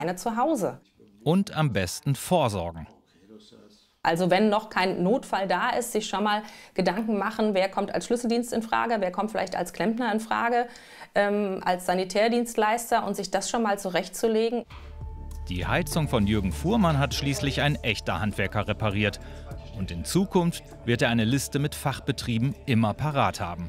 eine zu Hause. Und am besten vorsorgen. Also wenn noch kein Notfall da ist, sich schon mal Gedanken machen, wer kommt als Schlüsseldienst in Frage, wer kommt vielleicht als Klempner in Frage, als Sanitärdienstleister und sich das schon mal zurechtzulegen. Die Heizung von Jürgen Fuhrmann hat schließlich ein echter Handwerker repariert. Und in Zukunft wird er eine Liste mit Fachbetrieben immer parat haben.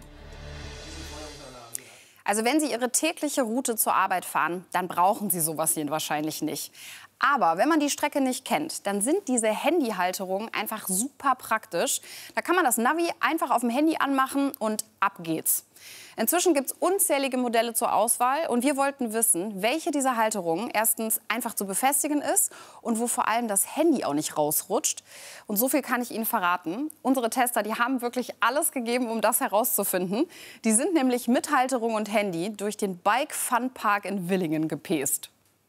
Also wenn Sie Ihre tägliche Route zur Arbeit fahren, dann brauchen Sie sowas hier wahrscheinlich nicht. Aber wenn man die Strecke nicht kennt, dann sind diese Handyhalterungen einfach super praktisch. Da kann man das Navi einfach auf dem Handy anmachen und ab geht's. Inzwischen gibt es unzählige Modelle zur Auswahl und wir wollten wissen, welche dieser Halterungen erstens einfach zu befestigen ist und wo vor allem das Handy auch nicht rausrutscht. Und so viel kann ich Ihnen verraten. Unsere Tester, die haben wirklich alles gegeben, um das herauszufinden. Die sind nämlich mit Halterung und Handy durch den Bike Fun Park in Villingen gepäst.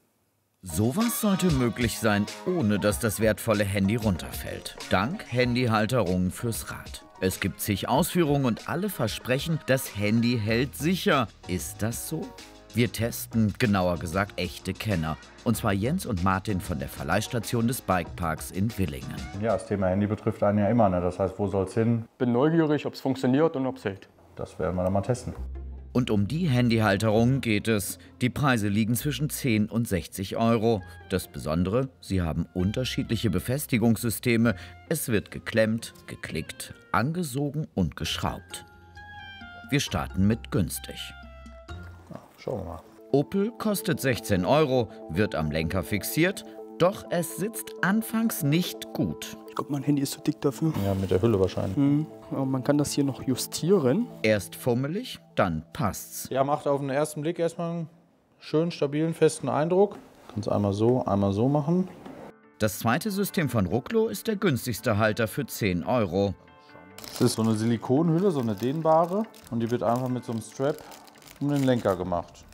Sowas sollte möglich sein, ohne dass das wertvolle Handy runterfällt. Dank Handyhalterungen fürs Rad. Es gibt zig Ausführungen und alle versprechen, das Handy hält sicher. Ist das so? Wir testen, genauer gesagt, echte Kenner. Und zwar Jens und Martin von der Verleihstation des Bikeparks in Villingen. Ja, das Thema Handy betrifft einen ja immer, ne? Das heißt, wo soll es hin? Bin neugierig, ob es funktioniert und ob es hält. Das werden wir dann mal testen. Und um die Handyhalterungen geht es. Die Preise liegen zwischen 10 und 60 Euro. Das Besondere, sie haben unterschiedliche Befestigungssysteme. Es wird geklemmt, geklickt, angesogen und geschraubt. Wir starten mit günstig. Ja, schauen wir mal. Opel kostet 16 Euro, wird am Lenker fixiert, doch es sitzt anfangs nicht gut. Ich glaube, mein Handy ist zu dick dafür. Ja, mit der Hülle wahrscheinlich. Aber man kann das hier noch justieren. Erst fummelig, dann passt's. Ja, macht auf den ersten Blick erstmal einen schönen, stabilen, festen Eindruck. Kannst einmal so machen. Das zweite System von Rucklo ist der günstigste Halter für 10 Euro. Das ist so eine Silikonhülle, so eine dehnbare. Und die wird einfach mit so einem Strap um den Lenker gemacht.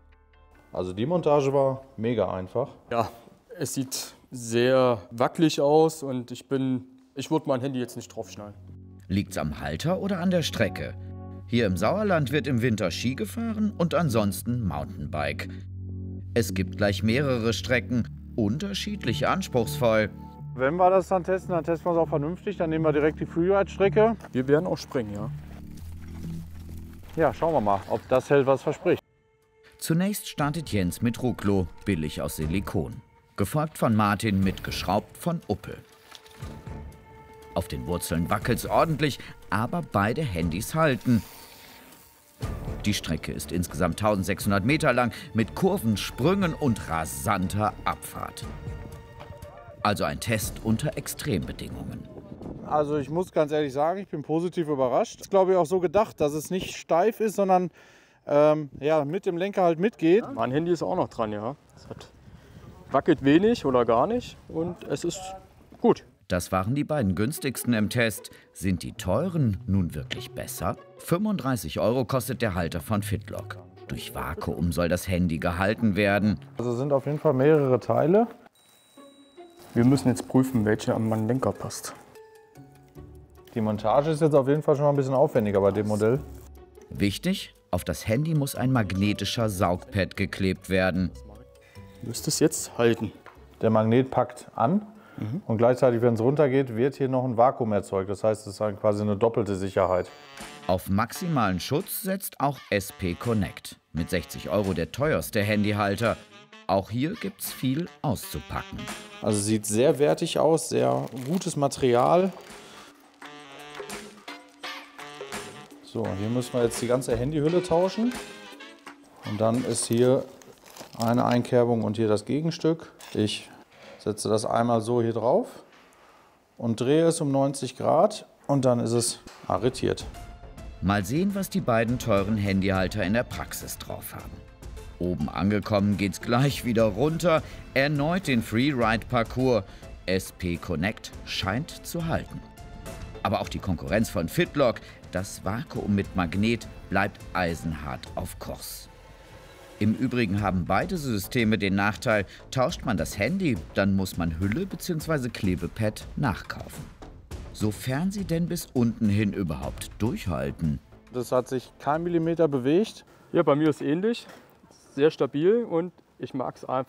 Also die Montage war mega einfach. Ja, es sieht sehr wackelig aus und ich würde mein Handy jetzt nicht draufschnallen. Liegt's am Halter oder an der Strecke? Hier im Sauerland wird im Winter Ski gefahren und ansonsten Mountainbike. Es gibt gleich mehrere Strecken, unterschiedlich anspruchsvoll. Wenn wir das dann testen wir es auch vernünftig. Dann nehmen wir direkt die Freeride-Strecke. Wir werden auch springen, ja. Ja, schauen wir mal, ob das hält, was verspricht. Zunächst startet Jens mit Rucklo, billig aus Silikon. Gefolgt von Martin mit geschraubt von Opel. Auf den Wurzeln wackelt's ordentlich, aber beide Handys halten. Die Strecke ist insgesamt 1600 Meter lang mit Kurven, Sprüngen und rasanter Abfahrt. Also ein Test unter Extrembedingungen. Also ich muss ganz ehrlich sagen, ich bin positiv überrascht. Das ist, glaube ich, auch so gedacht, dass es nicht steif ist, sondern ja, mit dem Lenker halt mitgeht. Mein Handy ist auch noch dran, ja. Es wackelt wenig oder gar nicht und es ist gut. Das waren die beiden günstigsten im Test. Sind die teuren nun wirklich besser? 35 Euro kostet der Halter von Fitlock. Durch Vakuum soll das Handy gehalten werden. Also sind auf jeden Fall mehrere Teile. Wir müssen jetzt prüfen, welche an meinen Lenker passt. Die Montage ist jetzt auf jeden Fall schon mal ein bisschen aufwendiger bei dem Modell. Wichtig, auf das Handy muss ein magnetischer Saugpad geklebt werden. Müsste es jetzt halten. Der Magnet packt an und gleichzeitig, wenn es runtergeht, wird hier noch ein Vakuum erzeugt. Das heißt, es ist halt quasi eine doppelte Sicherheit. Auf maximalen Schutz setzt auch SP Connect. Mit 60 Euro der teuerste Handyhalter. Auch hier gibt's viel auszupacken. Also sieht sehr wertig aus, sehr gutes Material. So, hier müssen wir jetzt die ganze Handyhülle tauschen. Und dann ist hier eine Einkerbung und hier das Gegenstück. Ich setze das einmal so hier drauf und drehe es um 90 Grad und dann ist es arretiert. Mal sehen, was die beiden teuren Handyhalter in der Praxis drauf haben. Oben angekommen geht's gleich wieder runter. Erneut den Freeride-Parcours. SP Connect scheint zu halten. Aber auch die Konkurrenz von Fitlock, das Vakuum mit Magnet, bleibt eisenhart auf Kurs. Im Übrigen haben beide Systeme den Nachteil, tauscht man das Handy, dann muss man Hülle bzw. Klebepad nachkaufen. Sofern sie denn bis unten hin überhaupt durchhalten. Das hat sich kein Millimeter bewegt. Ja, bei mir ist ähnlich. Sehr stabil und ich mag es einfach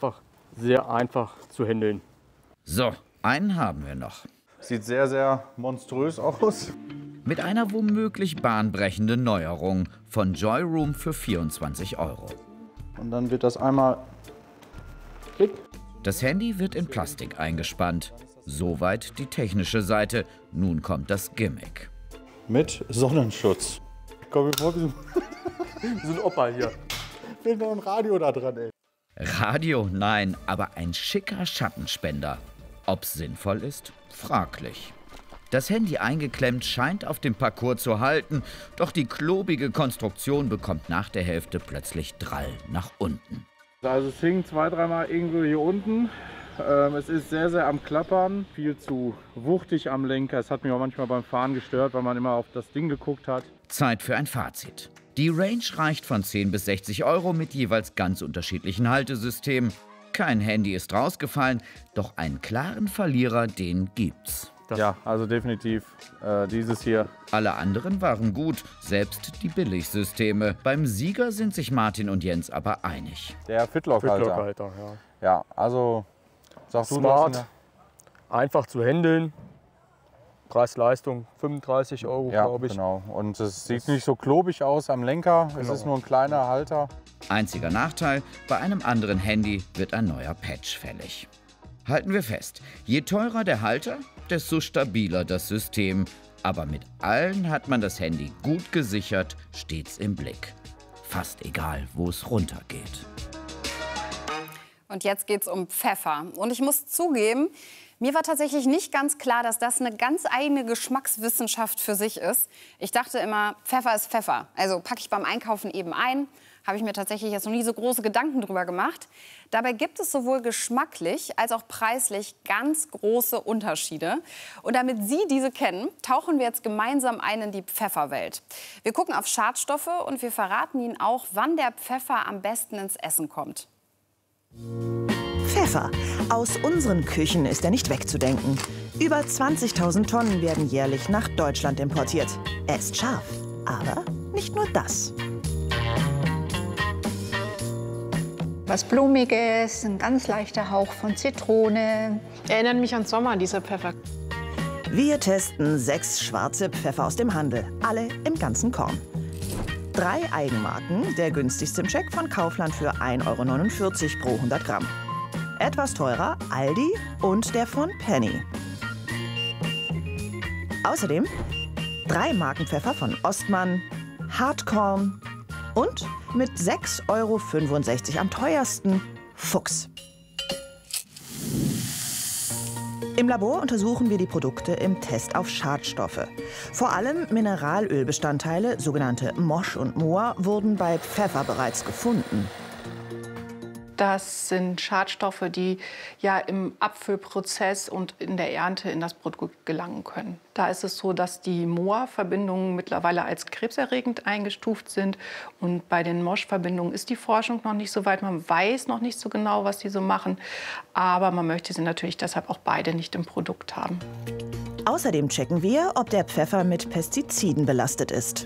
sehr einfach zu handeln. So, einen haben wir noch. Sieht sehr, sehr monströs aus. Mit einer womöglich bahnbrechenden Neuerung von Joyroom für 24 €. Und dann wird das einmal klick. Das Handy wird in Plastik eingespannt. Soweit die technische Seite. Nun kommt das Gimmick. Mit Sonnenschutz. Komm mir vor, wir sind Opa hier. Fehlt noch ein Radio da dran, ey. Radio? Nein, aber ein schicker Schattenspender. Ob's sinnvoll ist? Fraglich. Das Handy eingeklemmt scheint auf dem Parcours zu halten, doch die klobige Konstruktion bekommt nach der Hälfte plötzlich Drall nach unten. Also es hing 2-3 Mal irgendwo hier unten. Es ist sehr, sehr am Klappern, viel zu wuchtig am Lenker. Es hat mich auch manchmal beim Fahren gestört, weil man immer auf das Ding geguckt hat. Zeit für ein Fazit. Die Range reicht von 10 bis 60 € mit jeweils ganz unterschiedlichen Haltesystemen. Kein Handy ist rausgefallen, doch einen klaren Verlierer, den gibt's. Ja, also definitiv dieses hier. Alle anderen waren gut, selbst die Billigsysteme. Beim Sieger sind sich Martin und Jens aber einig. Der Fitlock-Halter. Ja. Ja, also sagst du smart, das? einfach zu handeln. Preis-Leistung 35 €, Ja, glaube ich. genau. Und es sieht nicht so klobig aus am Lenker. Es ist nur ein kleiner Halter. Einziger Nachteil, bei einem anderen Handy wird ein neuer Patch fällig. Halten wir fest, je teurer der Halter, desto stabiler das System. Aber mit allen hat man das Handy gut gesichert, stets im Blick. Fast egal, wo es runtergeht. Und jetzt geht es um Pfeffer. Und ich muss zugeben, mir war tatsächlich nicht ganz klar, dass das eine ganz eigene Geschmackswissenschaft für sich ist. Ich dachte immer, Pfeffer ist Pfeffer. Also packe ich beim Einkaufen eben ein. Habe ich mir tatsächlich jetzt noch nie so große Gedanken drüber gemacht. Dabei gibt es sowohl geschmacklich als auch preislich ganz große Unterschiede. Und damit Sie diese kennen, tauchen wir jetzt gemeinsam ein in die Pfefferwelt. Wir gucken auf Schadstoffe und wir verraten Ihnen auch, wann der Pfeffer am besten ins Essen kommt. Pfeffer. Aus unseren Küchen ist er nicht wegzudenken. Über 20.000 Tonnen werden jährlich nach Deutschland importiert. Er ist scharf, aber nicht nur das. Was Blumiges, ein ganz leichter Hauch von Zitrone. Erinnert mich an Sommer, dieser Pfeffer. Wir testen 6 schwarze Pfeffer aus dem Handel, alle im ganzen Korn. 3 Eigenmarken, der günstigste im Check von Kaufland für 1,49 € pro 100 Gramm. Etwas teurer Aldi und der von Penny. Außerdem 3 Marken Pfeffer von Ostmann, Hartkorn und mit 6,65 € am teuersten Fuchs. Im Labor untersuchen wir die Produkte im Test auf Schadstoffe. Vor allem Mineralölbestandteile, sogenannte Mosch und Moa, wurden bei Pfeffer bereits gefunden. Das sind Schadstoffe, die ja im Abfüllprozess und in der Ernte in das Produkt gelangen können. Da ist es so, dass die Moa-Verbindungen mittlerweile als krebserregend eingestuft sind. Und bei den Mosch-Verbindungen ist die Forschung noch nicht so weit. Man weiß noch nicht so genau, was die so machen. Aber man möchte sie natürlich deshalb auch beide nicht im Produkt haben. Außerdem checken wir, ob der Pfeffer mit Pestiziden belastet ist.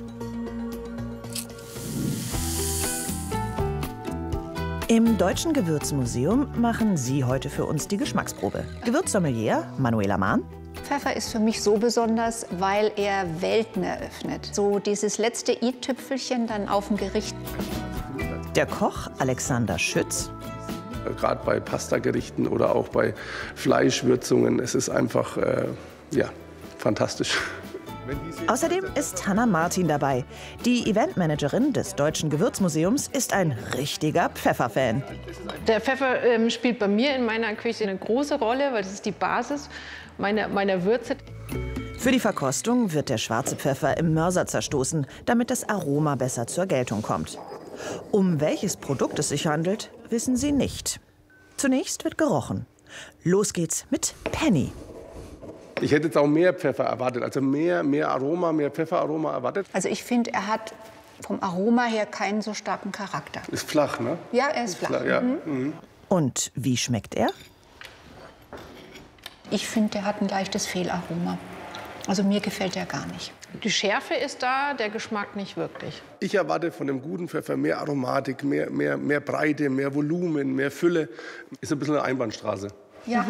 Im Deutschen Gewürzmuseum machen Sie heute für uns die Geschmacksprobe. Gewürzsommelier Manuela Mahn. Pfeffer ist für mich so besonders, weil er Welten eröffnet. So dieses letzte i-Tüpfelchen dann auf dem Gericht. Der Koch Alexander Schütz. Gerade bei Pastagerichten oder auch bei Fleischwürzungen, es ist einfach ja, fantastisch. Außerdem ist Hanna Martin dabei. Die Eventmanagerin des Deutschen Gewürzmuseums ist ein richtiger Pfefferfan. Der Pfeffer spielt bei mir in meiner Küche eine große Rolle, weil das ist die Basis meiner Würze. Für die Verkostung wird der schwarze Pfeffer im Mörser zerstoßen, damit das Aroma besser zur Geltung kommt. Um welches Produkt es sich handelt, wissen Sie nicht. Zunächst wird gerochen. Los geht's mit Penny. Ich hätte jetzt auch mehr Pfeffer erwartet, also mehr Aroma, mehr Pfefferaroma erwartet. Also ich finde, er hat vom Aroma her keinen so starken Charakter. Ist flach, ne? Ja, er ist flach. Ja. Mhm. Und wie schmeckt er? Ich finde, der hat ein leichtes Fehlaroma. Also mir gefällt der gar nicht. Die Schärfe ist da, der Geschmack nicht wirklich. Ich erwarte von dem guten Pfeffer mehr Aromatik, mehr Breite, mehr Volumen, mehr Fülle. Ist ein bisschen eine Einbahnstraße. Ja.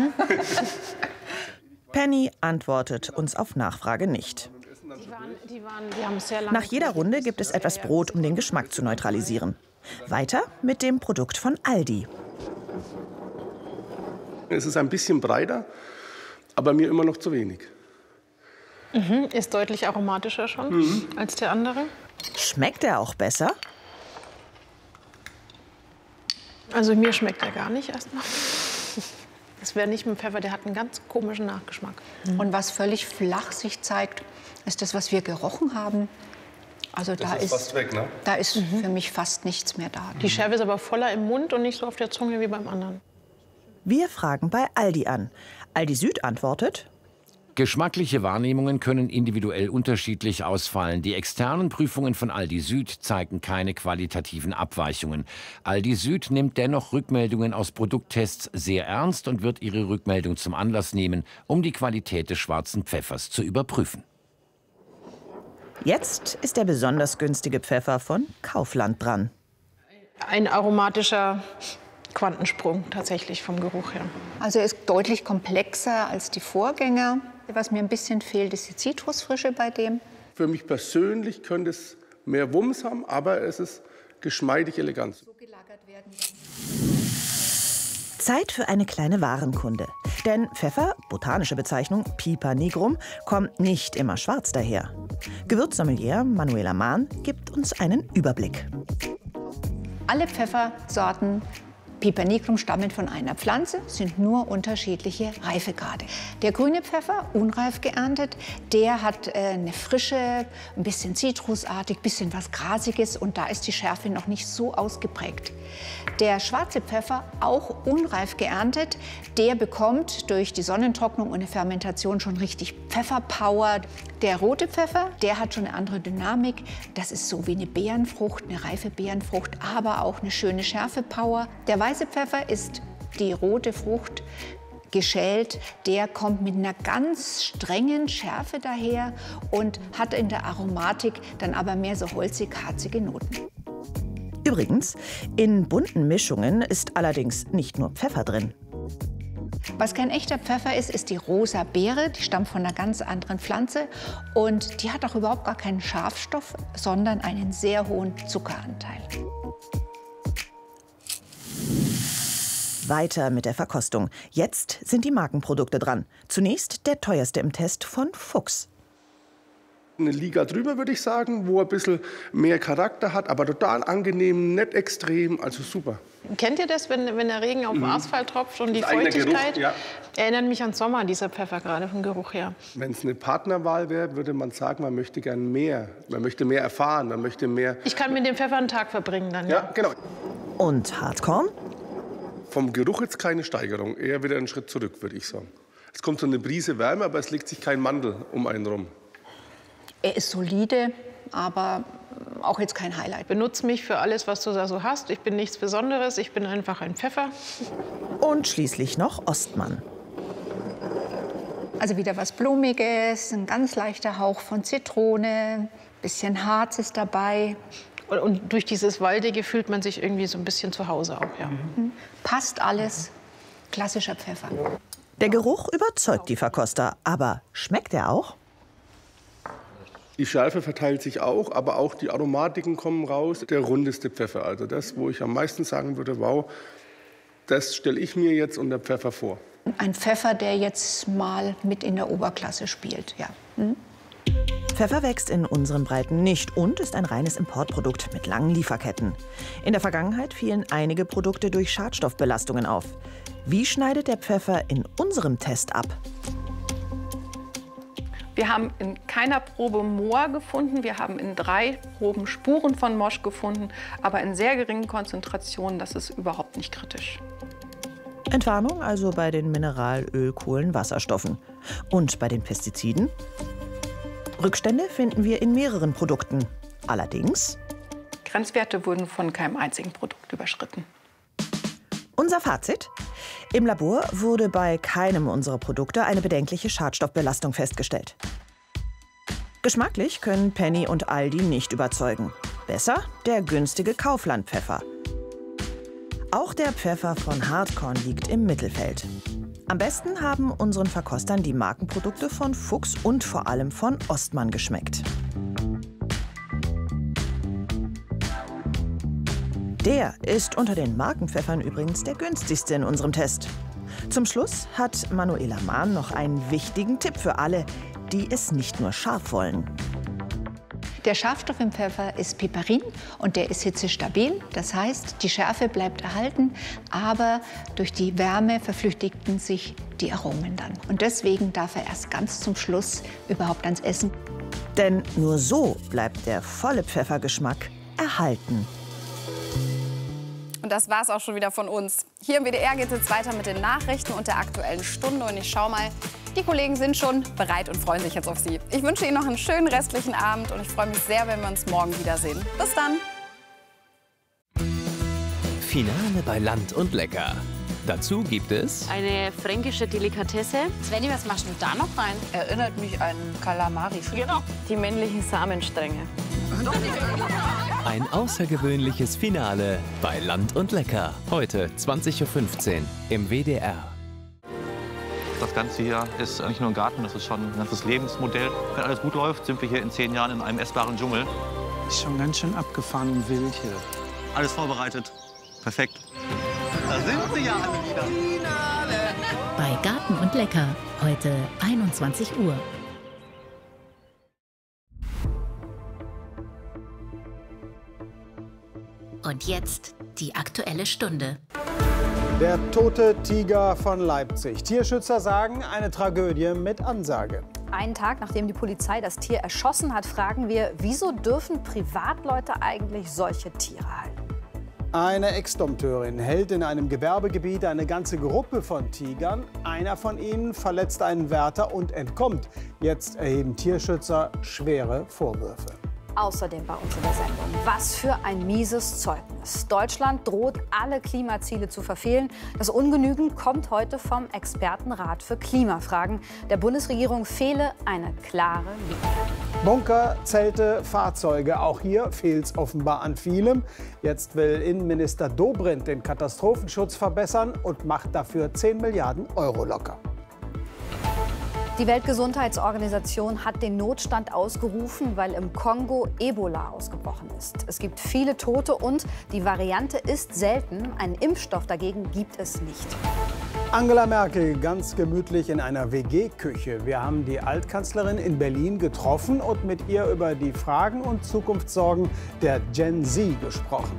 Penny antwortet uns auf Nachfrage nicht. Die haben sehr lange Nach jeder Runde gibt es etwas Brot, um den Geschmack zu neutralisieren. Weiter mit dem Produkt von Aldi. Es ist ein bisschen breiter, aber mir immer noch zu wenig. Ist deutlich aromatischer schon als der andere. Schmeckt er auch besser? Also mir schmeckt er gar nicht erstmal. Das wäre nicht mit Pfeffer, der hat einen ganz komischen Nachgeschmack. Und was völlig flach sich zeigt, ist das, was wir gerochen haben. Also da ist fast weg, ne? Da ist für mich fast nichts mehr da. Die Schärfe ist aber voller im Mund und nicht so auf der Zunge wie beim anderen. Wir fragen bei Aldi an. Aldi Süd antwortet: Geschmackliche Wahrnehmungen können individuell unterschiedlich ausfallen. Die externen Prüfungen von Aldi Süd zeigen keine qualitativen Abweichungen. Aldi Süd nimmt dennoch Rückmeldungen aus Produkttests sehr ernst und wird ihre Rückmeldung zum Anlass nehmen, um die Qualität des schwarzen Pfeffers zu überprüfen. Jetzt ist der besonders günstige Pfeffer von Kaufland dran. Ein aromatischer Quantensprung tatsächlich vom Geruch her. Also er ist deutlich komplexer als die Vorgänger. Was mir ein bisschen fehlt, ist die Zitrusfrische bei dem. Für mich persönlich könnte es mehr Wumms haben, aber es ist geschmeidig elegant. Zeit für eine kleine Warenkunde. Denn Pfeffer, botanische Bezeichnung Piper nigrum, kommt nicht immer schwarz daher. Gewürzsommelier Manuela Mahn gibt uns einen Überblick. Alle Pfeffersorten Piper nigrum stammen von einer Pflanze, sind nur unterschiedliche Reifegrade. Der grüne Pfeffer, unreif geerntet, der hat eine Frische, ein bisschen zitrusartig, ein bisschen was Grasiges und da ist die Schärfe noch nicht so ausgeprägt. Der schwarze Pfeffer, auch unreif geerntet, der bekommt durch die Sonnentrocknung und eine Fermentation schon richtig Pfefferpower. Der rote Pfeffer, der hat schon eine andere Dynamik. Das ist so wie eine Beerenfrucht, eine reife Beerenfrucht, aber auch eine schöne Schärfepower. Der weiße Pfeffer ist die rote Frucht, geschält. Der kommt mit einer ganz strengen Schärfe daher und hat in der Aromatik dann aber mehr so holzig-harzige Noten. Übrigens, in bunten Mischungen ist allerdings nicht nur Pfeffer drin. Was kein echter Pfeffer ist, ist die rosa Beere. Die stammt von einer ganz anderen Pflanze und die hat auch überhaupt gar keinen Schafstoff, sondern einen sehr hohen Zuckeranteil. Weiter mit der Verkostung. Jetzt sind die Markenprodukte dran. Zunächst der teuerste im Test von Fuchs. Eine Liga drüber, würde ich sagen, wo er ein bisschen mehr Charakter hat, aber total angenehm, nicht extrem, also super. Kennt ihr das, wenn der Regen auf den Asphalt tropft und die Das eigene Feuchtigkeit? Geruch, ja. Erinnert mich an Sommer, dieser Pfeffer gerade vom Geruch her. Wenn es eine Partnerwahl wäre, würde man sagen, man möchte gern mehr. Man möchte mehr erfahren, man möchte mehr. Ich kann mit dem Pfeffer einen Tag verbringen dann. Ja, genau. Und Hartkorn? Vom Geruch jetzt keine Steigerung, eher wieder einen Schritt zurück, würde ich sagen. Es kommt so eine Brise Wärme, aber es legt sich kein Mandel um einen rum. Er ist solide, aber auch jetzt kein Highlight. Benutze mich für alles, was du da so hast. Ich bin nichts Besonderes, ich bin einfach ein Pfeffer. Und schließlich noch Ostmann. Also wieder was Blumiges, ein ganz leichter Hauch von Zitrone, bisschen Harz ist dabei. Und durch dieses Waldige fühlt man sich irgendwie so ein bisschen zu Hause auch, ja. Passt alles, klassischer Pfeffer. Der Geruch überzeugt die Verkoster, aber schmeckt er auch? Die Schärfe verteilt sich auch, aber auch die Aromatiken kommen raus. Der rundeste Pfeffer, also das, wo ich am meisten sagen würde, wow, das stelle ich mir jetzt unter Pfeffer vor. Ein Pfeffer, der jetzt mal mit in der Oberklasse spielt, ja. Pfeffer wächst in unseren Breiten nicht und ist ein reines Importprodukt mit langen Lieferketten. In der Vergangenheit fielen einige Produkte durch Schadstoffbelastungen auf. Wie schneidet der Pfeffer in unserem Test ab? Wir haben in keiner Probe Moor gefunden. Wir haben in 3 Proben Spuren von Mosch gefunden, aber in sehr geringen Konzentrationen. Das ist überhaupt nicht kritisch. Entwarnung also bei den Mineralöl, Kohlenwasserstoffen. Und bei den Pestiziden? Rückstände finden wir in mehreren Produkten. Allerdings Grenzwerte wurden von keinem einzigen Produkt überschritten. unser Fazit? Im Labor wurde bei keinem unserer Produkte eine bedenkliche Schadstoffbelastung festgestellt. Geschmacklich können Penny und Aldi nicht überzeugen. Besser der günstige Kaufland-Pfeffer. Auch der Pfeffer von Hartkorn liegt im Mittelfeld. Am besten haben unseren Verkostern die Markenprodukte von Fuchs und vor allem von Ostmann geschmeckt. Der ist unter den Markenpfeffern übrigens der günstigste in unserem Test. Zum Schluss hat Manuela Mahn noch einen wichtigen Tipp für alle, die es nicht nur scharf wollen. Der Schärfstoff im Pfeffer ist Piperin und der ist hitzestabil. Das heißt, die Schärfe bleibt erhalten, aber durch die Wärme verflüchtigten sich die Aromen dann. Und deswegen darf er erst ganz zum Schluss überhaupt ans Essen. Denn nur so bleibt der volle Pfeffergeschmack erhalten. Und das war's auch schon wieder von uns. Hier im WDR geht es jetzt weiter mit den Nachrichten und der Aktuellen Stunde. Und ich schau mal, die Kollegen sind schon bereit und freuen sich jetzt auf Sie. Ich wünsche Ihnen noch einen schönen restlichen Abend und ich freue mich sehr, wenn wir uns morgen wiedersehen. Bis dann! Finale bei Land und Lecker. Dazu gibt es eine fränkische Delikatesse. Svenny, was machst du da noch rein? Erinnert mich an Kalamari. Genau. Die männlichen Samenstränge. Ein außergewöhnliches Finale bei Land und Lecker. Heute 20:15 Uhr im WDR. Das Ganze hier ist nicht nur ein Garten, das ist schon ein ganzes Lebensmodell. Wenn alles gut läuft, sind wir hier in 10 Jahren in einem essbaren Dschungel. Ist schon ganz schön abgefahren und wild hier. Alles vorbereitet. Perfekt. Da sind sie ja alle wieder. Bei Garten und Lecker, heute 21 Uhr. Und jetzt die Aktuelle Stunde. Der tote Tiger von Leipzig. Tierschützer sagen, eine Tragödie mit Ansage. Einen Tag, nachdem die Polizei das Tier erschossen hat, fragen wir, wieso dürfen Privatleute eigentlich solche Tiere halten? Eine Ex-Dompteurin hält in einem Gewerbegebiet eine ganze Gruppe von Tigern. Einer von ihnen verletzt einen Wärter und entkommt. Jetzt erheben Tierschützer schwere Vorwürfe. Außerdem bei uns in der Sendung. Was für ein mieses Zeugnis. Deutschland droht, alle Klimaziele zu verfehlen. Das Ungenügen kommt heute vom Expertenrat für Klimafragen. Der Bundesregierung fehle eine klare Linie. Bunker, Zelte, Fahrzeuge. Auch hier fehlt es offenbar an vielem. Jetzt will Innenminister Dobrindt den Katastrophenschutz verbessern und macht dafür 10 Milliarden Euro locker. Die Weltgesundheitsorganisation hat den Notstand ausgerufen, weil im Kongo Ebola ausgebrochen ist. Es gibt viele Tote und die Variante ist selten. Einen Impfstoff dagegen gibt es nicht. Angela Merkel ganz gemütlich in einer WG-Küche. Wir haben die Altkanzlerin in Berlin getroffen und mit ihr über die Fragen und Zukunftssorgen der Gen Z gesprochen.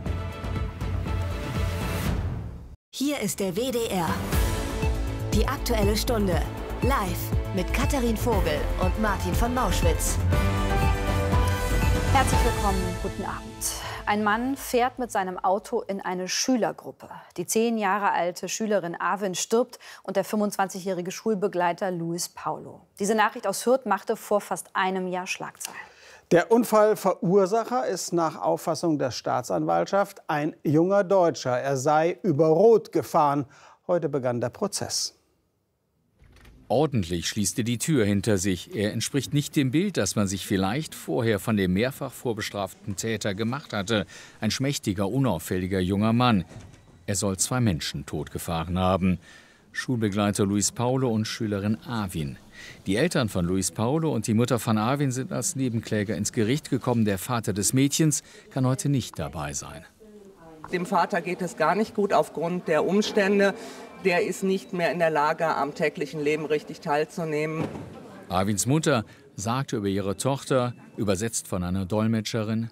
Hier ist der WDR. Die Aktuelle Stunde. Live mit Katharin Vogel und Martin von Mauschwitz. Herzlich willkommen, guten Abend. Ein Mann fährt mit seinem Auto in eine Schülergruppe. Die 10 Jahre alte Schülerin Arvin stirbt und der 25-jährige Schulbegleiter Luis Paulo. Diese Nachricht aus Hürth machte vor fast einem Jahr Schlagzeilen. Der Unfallverursacher ist nach Auffassung der Staatsanwaltschaft ein junger Deutscher. Er sei über Rot gefahren. Heute begann der Prozess. Ordentlich schließt er die Tür hinter sich. Er entspricht nicht dem Bild, das man sich vielleicht vorher von dem mehrfach vorbestraften Täter gemacht hatte. Ein schmächtiger, unauffälliger junger Mann. Er soll 2 Menschen totgefahren haben. Schulbegleiter Luis Paulo und Schülerin Arvin. Die Eltern von Luis Paulo und die Mutter von Arvin sind als Nebenkläger ins Gericht gekommen. Der Vater des Mädchens kann heute nicht dabei sein. Dem Vater geht es gar nicht gut aufgrund der Umstände. Der ist nicht mehr in der Lage, am täglichen Leben richtig teilzunehmen. Arvins Mutter sagte über ihre Tochter, übersetzt von einer Dolmetscherin: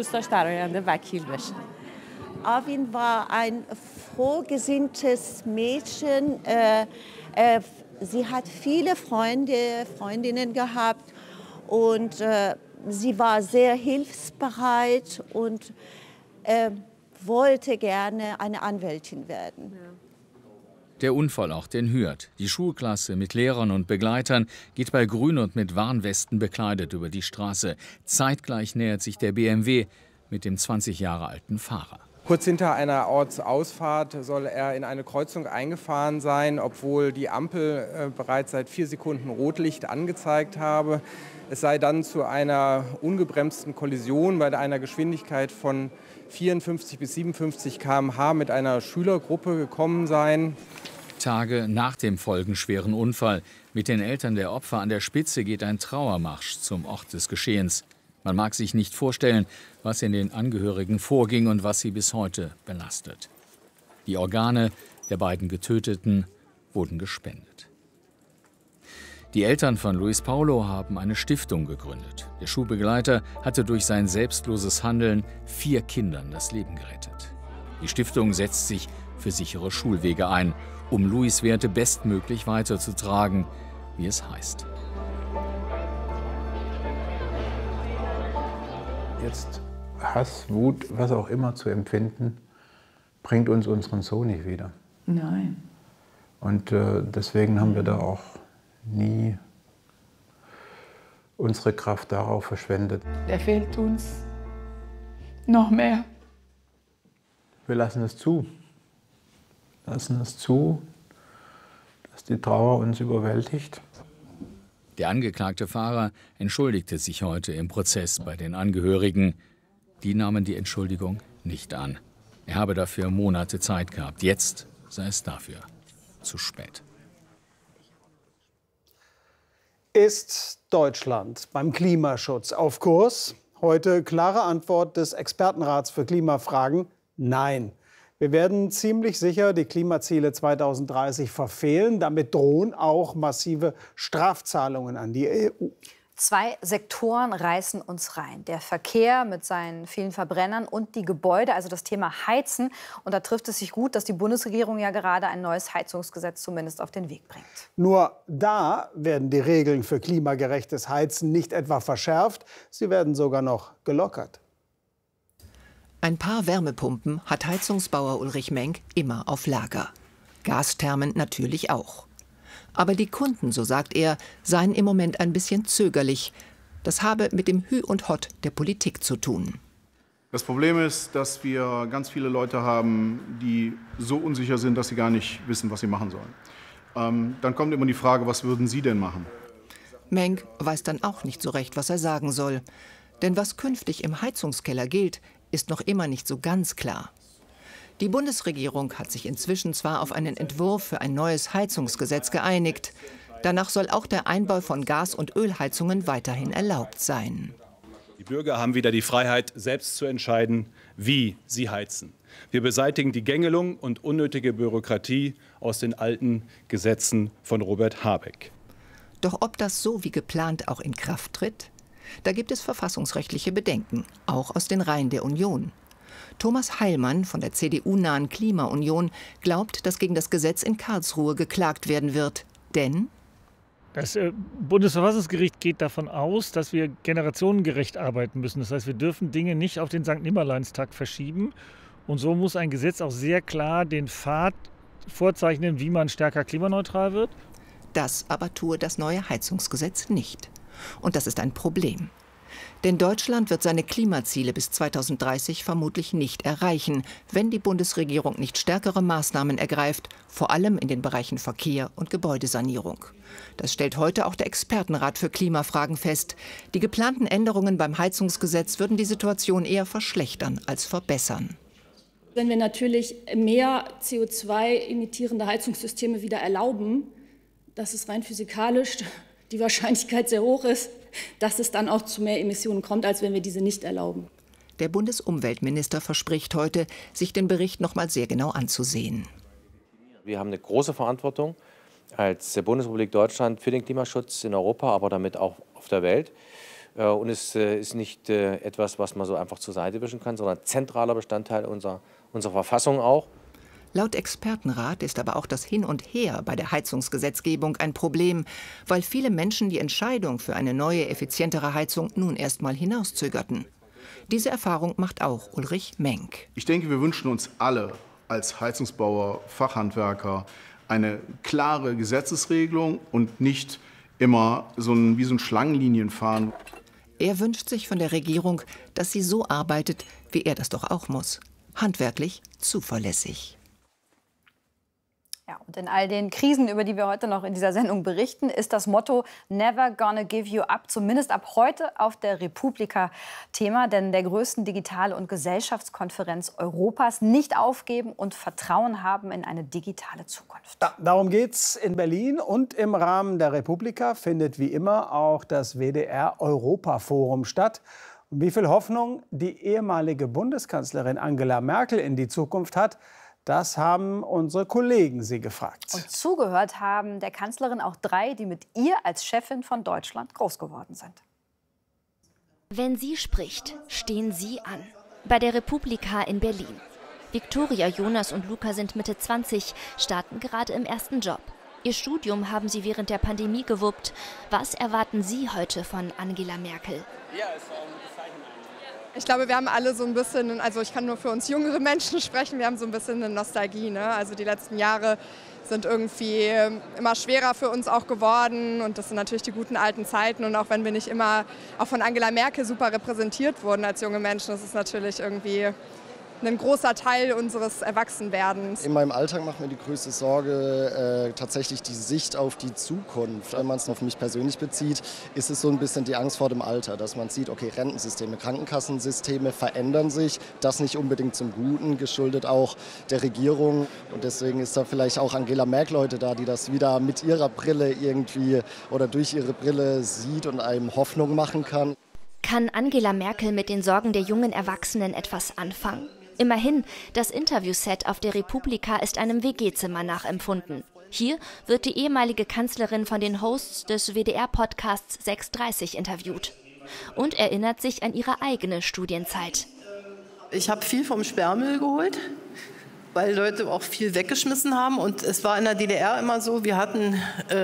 Arvin war ein frohgesinntes Mädchen. Sie hat viele Freundinnen gehabt und sie war sehr hilfsbereit und wollte gerne eine Anwältin werden. Der Unfallort in Hürth. Die Schulklasse mit Lehrern und Begleitern geht bei Grün und mit Warnwesten bekleidet über die Straße. Zeitgleich nähert sich der BMW mit dem 20 Jahre alten Fahrer. Kurz hinter einer Ortsausfahrt soll er in eine Kreuzung eingefahren sein, obwohl die Ampel bereits seit 4 Sekunden Rotlicht angezeigt habe. Es sei dann zu einer ungebremsten Kollision bei einer Geschwindigkeit von 54 bis 57 km/h mit einer Schülergruppe gekommen sein. Tage nach dem folgenschweren Unfall. Mit den Eltern der Opfer an der Spitze geht ein Trauermarsch zum Ort des Geschehens. Man mag sich nicht vorstellen, was in den Angehörigen vorging und was sie bis heute belastet. Die Organe der beiden Getöteten wurden gespendet. Die Eltern von Luis Paulo haben eine Stiftung gegründet. Der Schulbegleiter hatte durch sein selbstloses Handeln 4 Kindern das Leben gerettet. Die Stiftung setzt sich für sichere Schulwege ein, um Luis' Werte bestmöglich weiterzutragen, wie es heißt. Jetzt Hass, Wut, was auch immer zu empfinden, bringt uns unseren Sohn nicht wieder. Nein. Und deswegen haben wir da auch nie unsere Kraft darauf verschwendet. Der fehlt uns noch mehr. Wir lassen es zu. Lassen es zu, dass die Trauer uns überwältigt. Der angeklagte Fahrer entschuldigte sich heute im Prozess bei den Angehörigen. Die nahmen die Entschuldigung nicht an. Er habe dafür Monate Zeit gehabt. Jetzt sei es dafür zu spät. Ist Deutschland beim Klimaschutz auf Kurs? Heute klare Antwort des Expertenrats für Klimafragen: Nein. Wir werden ziemlich sicher die Klimaziele 2030 verfehlen. Damit drohen auch massive Strafzahlungen an die EU. 2 Sektoren reißen uns rein. Der Verkehr mit seinen vielen Verbrennern und die Gebäude, also das Thema Heizen. Und da trifft es sich gut, dass die Bundesregierung ja gerade ein neues Heizungsgesetz zumindest auf den Weg bringt. Nur da werden die Regeln für klimagerechtes Heizen nicht etwa verschärft, sie werden sogar noch gelockert. Ein paar Wärmepumpen hat Heizungsbauer Ulrich Menk immer auf Lager. Gasthermen natürlich auch. Aber die Kunden, so sagt er, seien im Moment ein bisschen zögerlich. Das habe mit dem Hü und Hott der Politik zu tun. Das Problem ist, dass wir ganz viele Leute haben, die so unsicher sind, dass sie gar nicht wissen, was sie machen sollen. Dann kommt immer die Frage, was würden Sie denn machen? Menk weiß dann auch nicht so recht, was er sagen soll. Denn was künftig im Heizungskeller gilt, ist noch immer nicht so ganz klar. Die Bundesregierung hat sich inzwischen zwar auf einen Entwurf für ein neues Heizungsgesetz geeinigt. Danach soll auch der Einbau von Gas- und Ölheizungen weiterhin erlaubt sein. Die Bürger haben wieder die Freiheit, selbst zu entscheiden, wie sie heizen. Wir beseitigen die Gängelung und unnötige Bürokratie aus den alten Gesetzen von Robert Habeck. Doch ob das so wie geplant auch in Kraft tritt? Da gibt es verfassungsrechtliche Bedenken, auch aus den Reihen der Union. Thomas Heilmann von der CDU-nahen Klimaunion glaubt, dass gegen das Gesetz in Karlsruhe geklagt werden wird. Denn das Bundesverfassungsgericht geht davon aus, dass wir generationengerecht arbeiten müssen. Das heißt, wir dürfen Dinge nicht auf den Sankt-Nimmerleins-Tag verschieben. Und so muss ein Gesetz auch sehr klar den Pfad vorzeichnen, wie man stärker klimaneutral wird. Das aber tue das neue Heizungsgesetz nicht. Und das ist ein Problem. Denn Deutschland wird seine Klimaziele bis 2030 vermutlich nicht erreichen, wenn die Bundesregierung nicht stärkere Maßnahmen ergreift, vor allem in den Bereichen Verkehr und Gebäudesanierung. Das stellt heute auch der Expertenrat für Klimafragen fest. Die geplanten Änderungen beim Heizungsgesetz würden die Situation eher verschlechtern als verbessern. Wenn wir natürlich mehr CO2-emittierende Heizungssysteme wieder erlauben, dass es rein physikalisch die Wahrscheinlichkeit sehr hoch ist, dass es dann auch zu mehr Emissionen kommt, als wenn wir diese nicht erlauben. Der Bundesumweltminister verspricht heute, sich den Bericht noch mal sehr genau anzusehen. Wir haben eine große Verantwortung als Bundesrepublik Deutschland für den Klimaschutz in Europa, aber damit auch auf der Welt. Und es ist nicht etwas, was man so einfach zur Seite wischen kann, sondern zentraler Bestandteil unserer Verfassung auch. Laut Expertenrat ist aber auch das Hin und Her bei der Heizungsgesetzgebung ein Problem, weil viele Menschen die Entscheidung für eine neue, effizientere Heizung nun erst mal hinauszögerten. Diese Erfahrung macht auch Ulrich Menk. Ich denke, wir wünschen uns alle als Heizungsbauer, Fachhandwerker eine klare Gesetzesregelung und nicht immer wie so ein Schlangenlinienfahren. Er wünscht sich von der Regierung, dass sie so arbeitet, wie er das doch auch muss. handwerklich zuverlässig. Ja, und in all den Krisen, über die wir heute noch in dieser Sendung berichten, ist das Motto Never gonna give you up zumindest ab heute auf der Republika Thema, denn der größten Digital- und Gesellschaftskonferenz Europas nicht aufgeben und Vertrauen haben in eine digitale Zukunft. Ja, darum geht's in Berlin und im Rahmen der Republika findet wie immer auch das WDR-Europaforum statt. Und wie viel Hoffnung die ehemalige Bundeskanzlerin Angela Merkel in die Zukunft hat, das haben unsere Kollegen sie gefragt. Und zugehört haben der Kanzlerin auch 3, die mit ihr als Chefin von Deutschland groß geworden sind. Wenn sie spricht, stehen sie an. Bei der Republika in Berlin. Viktoria, Jonas und Luca sind Mitte 20, starten gerade im ersten Job. Ihr Studium haben sie während der Pandemie gewuppt. Was erwarten Sie heute von Angela Merkel? Ich glaube, wir haben alle so ein bisschen, also ich kann nur für uns jüngere Menschen sprechen, wir haben so ein bisschen eine Nostalgie. Ne? Also die letzten Jahre sind irgendwie immer schwerer für uns auch geworden und das sind natürlich die guten alten Zeiten. Und auch wenn wir nicht immer auch von Angela Merkel super repräsentiert wurden als junge Menschen, das ist natürlich irgendwie ein großer Teil unseres Erwachsenwerdens. In meinem Alltag macht mir die größte Sorge tatsächlich die Sicht auf die Zukunft. Wenn man es auf mich persönlich bezieht, ist es so ein bisschen die Angst vor dem Alter, dass man sieht, okay, Rentensysteme, Krankenkassensysteme verändern sich. Das nicht unbedingt zum Guten, geschuldet auch der Regierung. Und deswegen ist da vielleicht auch Angela Merkel heute da, die das wieder mit ihrer Brille irgendwie oder durch ihre Brille sieht und einem Hoffnung machen kann. Kann Angela Merkel mit den Sorgen der jungen Erwachsenen etwas anfangen? Immerhin, das Interviewset auf der Republika ist einem WG-Zimmer nachempfunden. Hier wird die ehemalige Kanzlerin von den Hosts des WDR-Podcasts 630 interviewt und erinnert sich an ihre eigene Studienzeit. Ich habe viel vom Sperrmüll geholt, weil Leute auch viel weggeschmissen haben. Und es war in der DDR immer so, wir hatten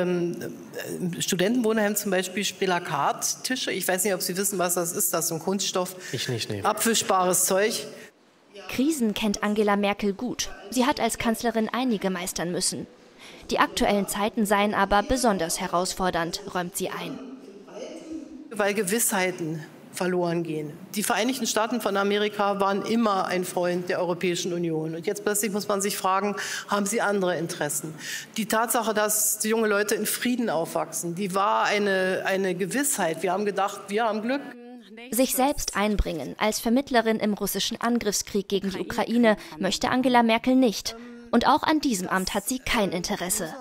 im Studentenwohnheim zum Beispiel Spelakat-Tische. Ich weiß nicht, ob Sie wissen, was das ist. Das ist so ein Kunststoff. Ich nicht, nee. Abwischbares Zeug. Krisen kennt Angela Merkel gut. Sie hat als Kanzlerin einige meistern müssen. Die aktuellen Zeiten seien aber besonders herausfordernd, räumt sie ein. Weil Gewissheiten verloren gehen. Die Vereinigten Staaten von Amerika waren immer ein Freund der Europäischen Union. Und jetzt plötzlich muss man sich fragen, haben sie andere Interessen? Die Tatsache, dass die junge Leute in Frieden aufwachsen, die war eine Gewissheit. Wir haben gedacht, wir haben Glück. Sich selbst einbringen als Vermittlerin im russischen Angriffskrieg gegen die Ukraine möchte Angela Merkel nicht. Und auch an diesem Amt hat sie kein Interesse.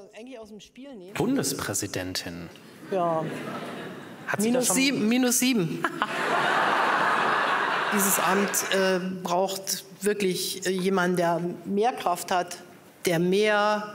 Bundespräsidentin. Ja. Hat sie minus 7. Dieses Amt braucht wirklich jemanden, der mehr Kraft hat, der mehr...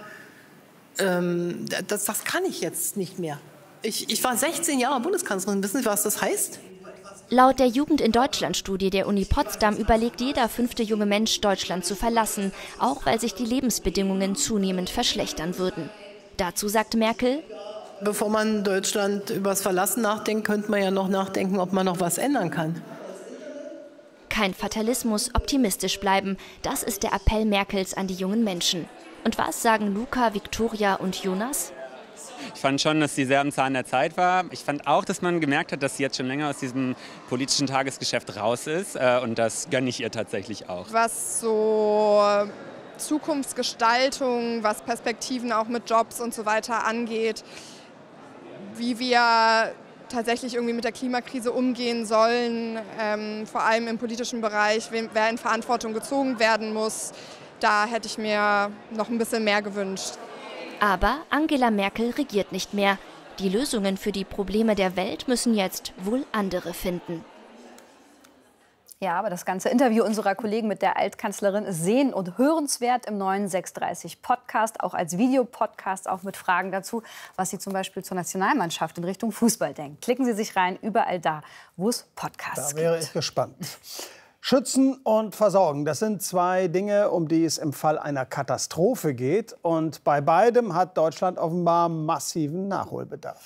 das kann ich jetzt nicht mehr. Ich war 16 Jahre Bundeskanzlerin. Wissen Sie, was das heißt? Laut der Jugend in Deutschland-Studie der Uni Potsdam überlegt jeder 5. junge Mensch, Deutschland zu verlassen, auch weil sich die Lebensbedingungen zunehmend verschlechtern würden. Dazu sagt Merkel: Bevor man Deutschland übers Verlassen nachdenkt, könnte man ja noch nachdenken, ob man noch was ändern kann. Kein Fatalismus, optimistisch bleiben, das ist der Appell Merkels an die jungen Menschen. Und was sagen Luca, Viktoria und Jonas? Ich fand schon, dass sie sehr am Zahn der Zeit war. Ich fand auch, dass man gemerkt hat, dass sie jetzt schon länger aus diesem politischen Tagesgeschäft raus ist. Und das gönne ich ihr tatsächlich auch. Was so Zukunftsgestaltung, was Perspektiven auch mit Jobs und so weiter angeht, wie wir tatsächlich irgendwie mit der Klimakrise umgehen sollen, vor allem im politischen Bereich, wer in Verantwortung gezogen werden muss, da hätte ich mir noch ein bisschen mehr gewünscht. Aber Angela Merkel regiert nicht mehr. Die Lösungen für die Probleme der Welt müssen jetzt wohl andere finden. Ja, aber das ganze Interview unserer Kollegen mit der Altkanzlerin ist sehen- und hörenswert im neuen 630 Podcast, auch als Videopodcast, auch mit Fragen dazu, was Sie zum Beispiel zur Nationalmannschaft in Richtung Fußball denken. Klicken Sie sich rein, überall da, wo es Podcasts gibt. Da wäre ich gespannt. Schützen und versorgen, das sind 2 Dinge, um die es im Fall einer Katastrophe geht. Und bei beidem hat Deutschland offenbar massiven Nachholbedarf.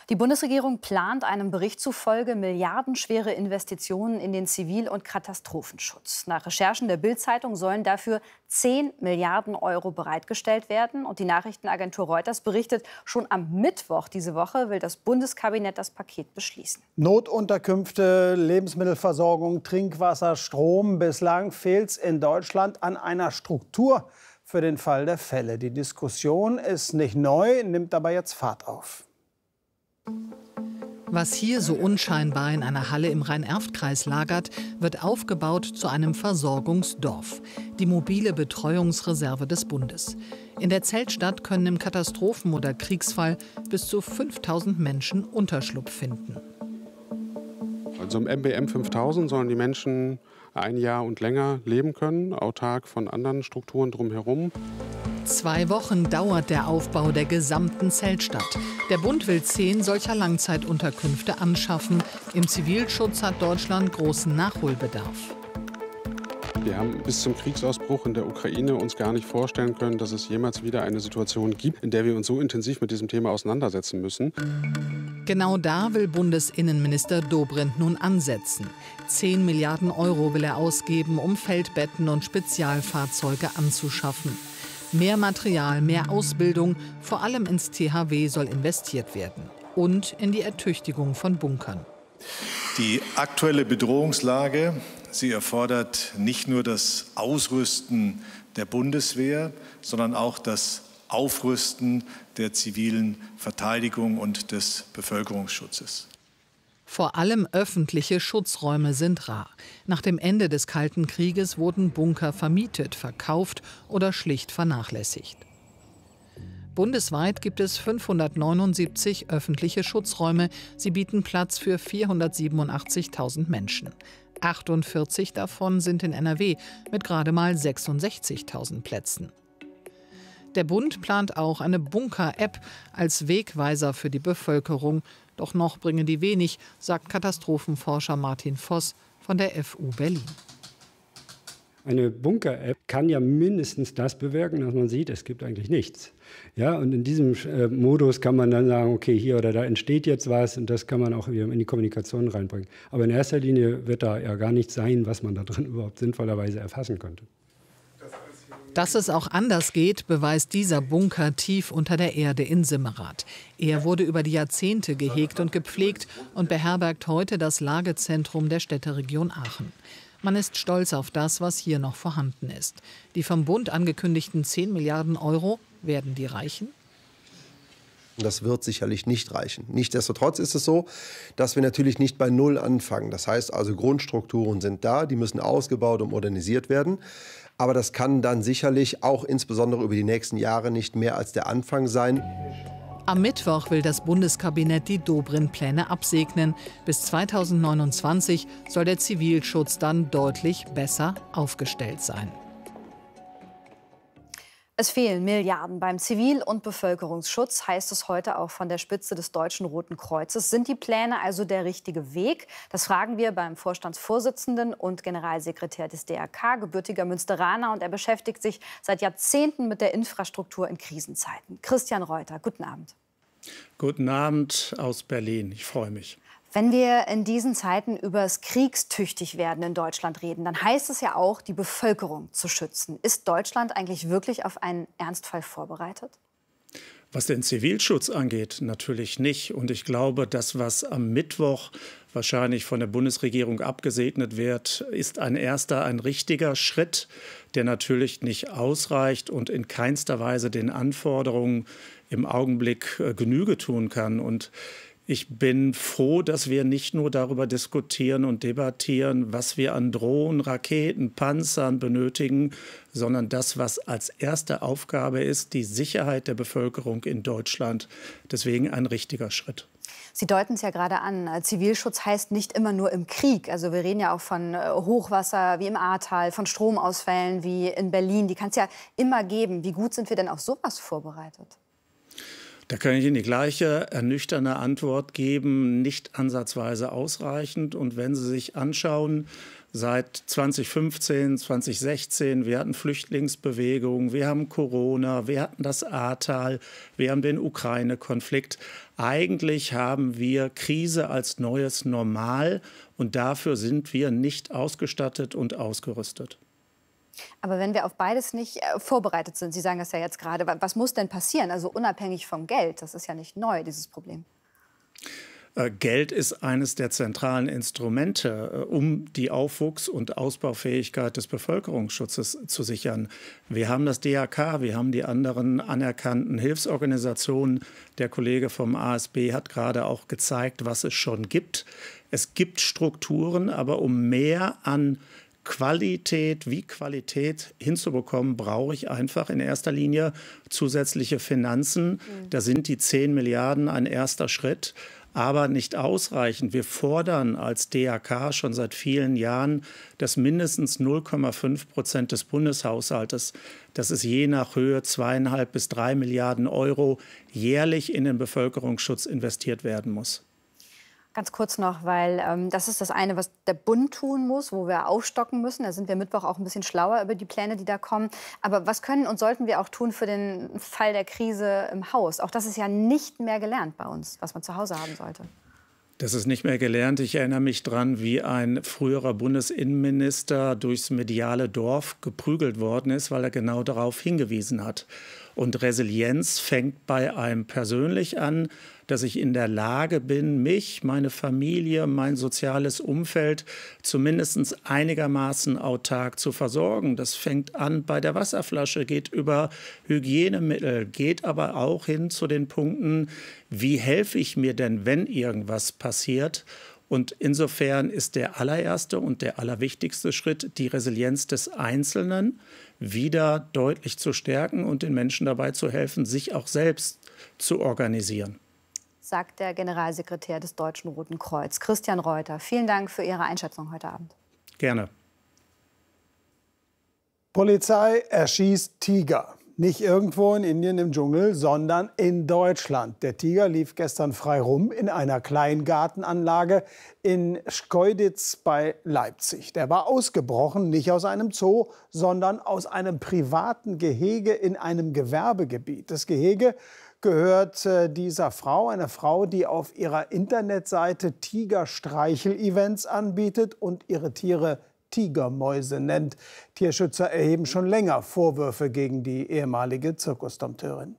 Die Bundesregierung plant einem Bericht zufolge milliardenschwere Investitionen in den Zivil- und Katastrophenschutz. Nach Recherchen der Bild-Zeitung sollen dafür 10 Milliarden Euro bereitgestellt werden. Und die Nachrichtenagentur Reuters berichtet, schon am Mittwoch diese Woche will das Bundeskabinett das Paket beschließen. Notunterkünfte, Lebensmittelversorgung, Trinkwasser, Strom. Bislang fehlt es in Deutschland an einer Struktur für den Fall der Fälle. Die Diskussion ist nicht neu, nimmt aber jetzt Fahrt auf. Was hier so unscheinbar in einer Halle im Rhein-Erft-Kreis lagert, wird aufgebaut zu einem Versorgungsdorf. Die mobile Betreuungsreserve des Bundes. In der Zeltstadt können im Katastrophen- oder Kriegsfall bis zu 5000 Menschen Unterschlupf finden. Also im MBM 5000 sollen die Menschen ein Jahr und länger leben können, autark von anderen Strukturen drumherum. 2 Wochen dauert der Aufbau der gesamten Zeltstadt. Der Bund will 10 solcher Langzeitunterkünfte anschaffen. Im Zivilschutz hat Deutschland großen Nachholbedarf. Wir haben bis zum Kriegsausbruch in der Ukraine uns gar nicht vorstellen können, dass es jemals wieder eine Situation gibt, in der wir uns so intensiv mit diesem Thema auseinandersetzen müssen. Genau da will Bundesinnenminister Dobrindt nun ansetzen. 10 Milliarden Euro will er ausgeben, um Feldbetten und Spezialfahrzeuge anzuschaffen. Mehr Material, mehr Ausbildung, vor allem ins THW soll investiert werden. Und in die Ertüchtigung von Bunkern. Die aktuelle Bedrohungslage, sie erfordert nicht nur das Ausrüsten der Bundeswehr, sondern auch das Aufrüsten der zivilen Verteidigung und des Bevölkerungsschutzes. Vor allem öffentliche Schutzräume sind rar. Nach dem Ende des Kalten Krieges wurden Bunker vermietet, verkauft oder schlicht vernachlässigt. Bundesweit gibt es 579 öffentliche Schutzräume. Sie bieten Platz für 487.000 Menschen. 48 davon sind in NRW mit gerade mal 66.000 Plätzen. Der Bund plant auch eine Bunker-App als Wegweiser für die Bevölkerung. Doch noch bringen die wenig, sagt Katastrophenforscher Martin Voss von der FU Berlin. Eine Bunker-App kann ja mindestens das bewirken, dass man sieht, es gibt eigentlich nichts. Ja, und in diesem Modus kann man dann sagen, okay, hier oder da entsteht jetzt was und das kann man auch wieder in die Kommunikation reinbringen. Aber in erster Linie wird da ja gar nichts sein, was man da drin überhaupt sinnvollerweise erfassen könnte. Dass es auch anders geht, beweist dieser Bunker tief unter der Erde in Simmerath. Er wurde über die Jahrzehnte gehegt und gepflegt und beherbergt heute das Lagezentrum der Städteregion Aachen. Man ist stolz auf das, was hier noch vorhanden ist. Die vom Bund angekündigten 10 Milliarden Euro, werden die reichen? Das wird sicherlich nicht reichen. Nichtsdestotrotz ist es so, dass wir natürlich nicht bei Null anfangen. Das heißt also, Grundstrukturen sind da, die müssen ausgebaut und modernisiert werden. Aber das kann dann sicherlich auch insbesondere über die nächsten Jahre nicht mehr als der Anfang sein. Am Mittwoch will das Bundeskabinett die Dobrindt-Pläne absegnen. Bis 2029 soll der Zivilschutz dann deutlich besser aufgestellt sein. Es fehlen Milliarden beim Zivil- und Bevölkerungsschutz, heißt es heute auch von der Spitze des Deutschen Roten Kreuzes. Sind die Pläne also der richtige Weg? Das fragen wir beim Vorstandsvorsitzenden und Generalsekretär des DRK, gebürtiger Münsteraner. Und er beschäftigt sich seit Jahrzehnten mit der Infrastruktur in Krisenzeiten. Christian Reuter, guten Abend. Guten Abend aus Berlin. Ich freue mich. Wenn wir in diesen Zeiten über das Kriegstüchtig-Werden in Deutschland reden, dann heißt es ja auch, die Bevölkerung zu schützen. Ist Deutschland eigentlich wirklich auf einen Ernstfall vorbereitet? Was den Zivilschutz angeht, natürlich nicht. Und ich glaube, das, was am Mittwoch wahrscheinlich von der Bundesregierung abgesegnet wird, ist ein richtiger Schritt, der natürlich nicht ausreicht und in keinster Weise den Anforderungen im Augenblick Genüge tun kann. Und ich bin froh, dass wir nicht nur darüber diskutieren und debattieren, was wir an Drohnen, Raketen, Panzern benötigen, sondern das, was als erste Aufgabe ist, die Sicherheit der Bevölkerung in Deutschland. Deswegen ein richtiger Schritt. Sie deuten es ja gerade an. Zivilschutz heißt nicht immer nur im Krieg. Also wir reden ja auch von Hochwasser wie im Ahrtal, von Stromausfällen wie in Berlin. Die kann es ja immer geben. Wie gut sind wir denn auf sowas vorbereitet? Da kann ich Ihnen die gleiche ernüchternde Antwort geben, nicht ansatzweise ausreichend. Und wenn Sie sich anschauen, seit 2015, 2016. Wir hatten Flüchtlingsbewegungen, wir haben Corona, wir hatten das Ahrtal, wir haben den Ukraine-Konflikt. Eigentlich haben wir Krise als neues Normal und dafür sind wir nicht ausgestattet und ausgerüstet. Aber wenn wir auf beides nicht vorbereitet sind, Sie sagen das ja jetzt gerade, was muss denn passieren? Also unabhängig vom Geld, das ist ja nicht neu, dieses Problem. Geld ist eines der zentralen Instrumente, um die Aufwuchs- und Ausbaufähigkeit des Bevölkerungsschutzes zu sichern. Wir haben das DRK, wir haben die anderen anerkannten Hilfsorganisationen. Der Kollege vom ASB hat gerade auch gezeigt, was es schon gibt. Es gibt Strukturen, aber um mehr an Qualität hinzubekommen, brauche ich einfach in erster Linie zusätzliche Finanzen. Da sind die 10 Milliarden ein erster Schritt, aber nicht ausreichend. Wir fordern als DRK schon seit vielen Jahren, dass mindestens 0,5% des Bundeshaushaltes, das ist je nach Höhe 2,5 bis 3 Milliarden Euro, jährlich in den Bevölkerungsschutz investiert werden muss. Ganz kurz noch, weil das ist das eine, was der Bund tun muss, wo wir aufstocken müssen. Da sind wir Mittwoch auch ein bisschen schlauer über die Pläne, die da kommen. Aber was können und sollten wir auch tun für den Fall der Krise im Haus? Auch das ist ja nicht mehr gelernt bei uns, was man zu Hause haben sollte. Das ist nicht mehr gelernt. Ich erinnere mich daran, wie ein früherer Bundesinnenminister durchs mediale Dorf geprügelt worden ist, weil er genau darauf hingewiesen hat. Und Resilienz fängt bei einem persönlich an, dass ich in der Lage bin, mich, meine Familie, mein soziales Umfeld zumindest einigermaßen autark zu versorgen. Das fängt an bei der Wasserflasche, geht über Hygienemittel, geht aber auch hin zu den Punkten, wie helfe ich mir denn, wenn irgendwas passiert? Und insofern ist der allererste und der allerwichtigste Schritt, die Resilienz des Einzelnen wieder deutlich zu stärken und den Menschen dabei zu helfen, sich auch selbst zu organisieren. Sagt der Generalsekretär des Deutschen Roten Kreuz, Christian Reuter. Vielen Dank für Ihre Einschätzung heute Abend. Gerne. Polizei erschießt Tiger. Nicht irgendwo in Indien im Dschungel, sondern in Deutschland. Der Tiger lief gestern frei rum in einer Kleingartenanlage in Schkeuditz bei Leipzig. Der war ausgebrochen, nicht aus einem Zoo, sondern aus einem privaten Gehege in einem Gewerbegebiet. Das Gehege gehört dieser Frau, einer Frau, die auf ihrer Internetseite Tigerstreichel-Events anbietet und ihre Tiere Tigermäuse nennt. Tierschützer erheben schon länger Vorwürfe gegen die ehemalige Zirkusdompteurin.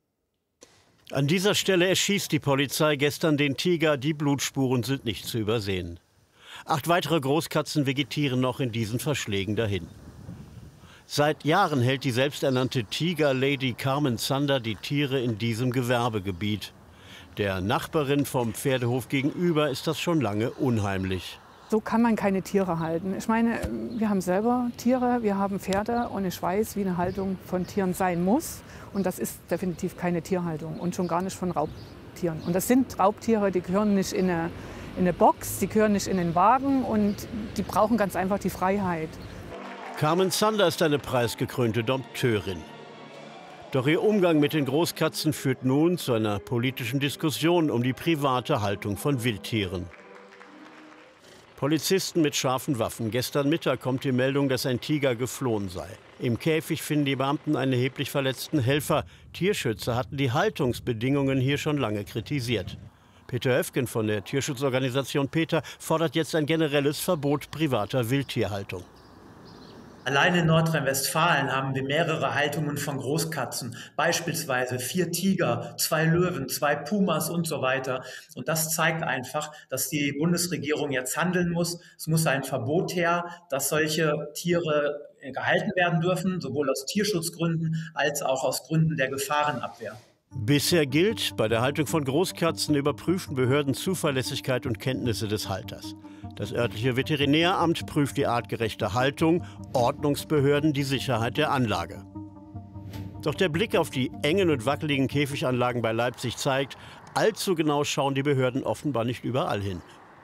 An dieser Stelle erschießt die Polizei gestern den Tiger. Die Blutspuren sind nicht zu übersehen. 8 weitere Großkatzen vegetieren noch in diesen Verschlägen dahin. Seit Jahren hält die selbsternannte Tiger-Lady Carmen Zander die Tiere in diesem Gewerbegebiet. Der Nachbarin vom Pferdehof gegenüber ist das schon lange unheimlich. So kann man keine Tiere halten. Ich meine, wir haben selber Tiere, wir haben Pferde und ich weiß, wie eine Haltung von Tieren sein muss. Und das ist definitiv keine Tierhaltung und schon gar nicht von Raubtieren. Und das sind Raubtiere, die gehören nicht in eine Box, die gehören nicht in den Wagen und die brauchen ganz einfach die Freiheit. Carmen Zander ist eine preisgekrönte Dompteurin. Doch ihr Umgang mit den Großkatzen führt nun zu einer politischen Diskussion um die private Haltung von Wildtieren. Polizisten mit scharfen Waffen. Gestern Mittag kommt die Meldung, dass ein Tiger geflohen sei. Im Käfig finden die Beamten einen erheblich verletzten Helfer. Tierschützer hatten die Haltungsbedingungen hier schon lange kritisiert. Peter Höfgen von der Tierschutzorganisation PETA fordert jetzt ein generelles Verbot privater Wildtierhaltung. Allein in Nordrhein-Westfalen haben wir mehrere Haltungen von Großkatzen, beispielsweise 4 Tiger, 2 Löwen, 2 Pumas und so weiter. Und das zeigt einfach, dass die Bundesregierung jetzt handeln muss. Es muss ein Verbot her, dass solche Tiere gehalten werden dürfen, sowohl aus Tierschutzgründen als auch aus Gründen der Gefahrenabwehr. Bisher gilt, bei der Haltung von Großkatzen überprüfen Behörden Zuverlässigkeit und Kenntnisse des Halters. Das örtliche Veterinäramt prüft die artgerechte Haltung, Ordnungsbehörden die Sicherheit der Anlage. Doch der Blick auf die engen und wackeligen Käfiganlagen bei Leipzig zeigt, allzu genau schauen die Behörden offenbar nicht überall hin.